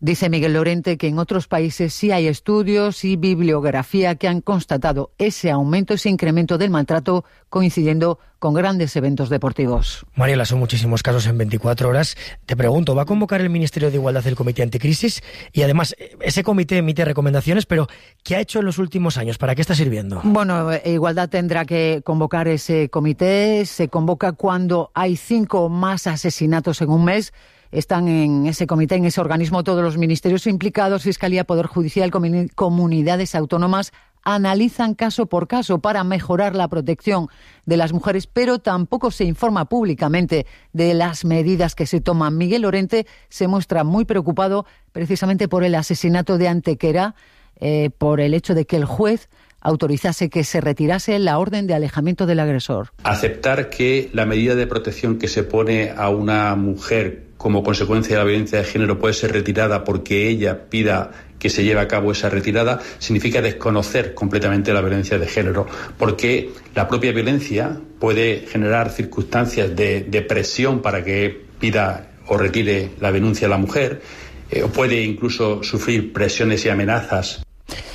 Speaker 8: Dice Miguel Lorente que en otros países sí hay estudios y bibliografía que han constatado ese aumento, ese incremento del maltrato coincidiendo con grandes eventos deportivos.
Speaker 21: Mariela, son muchísimos casos en 24 horas. Te pregunto, ¿va a convocar el Ministerio de Igualdad el Comité Anticrisis? Y además, ese comité emite recomendaciones, pero ¿qué ha hecho en los últimos años? ¿Para qué está sirviendo?
Speaker 8: Bueno, Igualdad tendrá que convocar ese comité. Se convoca cuando hay 5 o más asesinatos en un mes. Están en ese comité, en ese organismo, todos los ministerios implicados, Fiscalía, Poder Judicial, comunidades autónomas, analizan caso por caso para mejorar la protección de las mujeres, pero tampoco se informa públicamente de las medidas que se toman. Miguel Lorente se muestra muy preocupado precisamente por el asesinato de Antequera, por el hecho de que el juez autorizase que se retirase la orden de alejamiento del agresor.
Speaker 9: Aceptar que la medida de protección que se pone a una mujer como consecuencia de la violencia de género puede ser retirada porque ella pida que se lleve a cabo esa retirada, significa desconocer completamente la violencia de género, porque la propia violencia puede generar circunstancias de presión para que pida o retire la denuncia a la mujer, o puede incluso sufrir presiones y amenazas.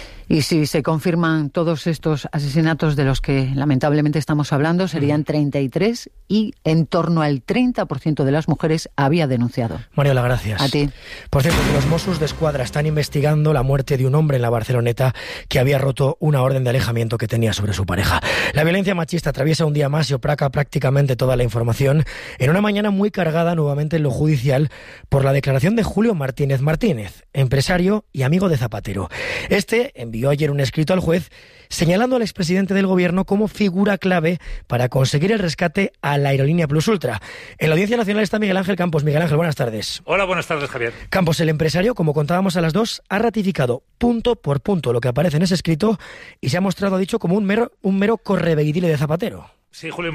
Speaker 8: Y si se confirman todos estos asesinatos de los que lamentablemente estamos hablando, serían 33 y en torno al 30% de las mujeres había denunciado.
Speaker 21: Mariola, gracias.
Speaker 8: A ti.
Speaker 21: Por cierto, los Mossos d'Esquadra están investigando la muerte de un hombre en la Barceloneta que había roto una orden de alejamiento que tenía sobre su pareja. La violencia machista atraviesa un día más y opaca prácticamente toda la información en una mañana muy cargada nuevamente en lo judicial por la declaración de Julio Martínez Martínez, empresario y amigo de Zapatero. Este envió ayer un escrito al juez señalando al expresidente del gobierno como figura clave para conseguir el rescate a la aerolínea Plus Ultra. En la Audiencia Nacional está Miguel Ángel Campos. Miguel Ángel, buenas tardes.
Speaker 1: Hola, buenas tardes, Javier.
Speaker 21: Campos, el empresario, como contábamos a las 2, ha ratificado punto por punto lo que aparece en ese escrito y se ha mostrado, ha dicho, como un mero correveidile de Zapatero.
Speaker 1: Sí, Julio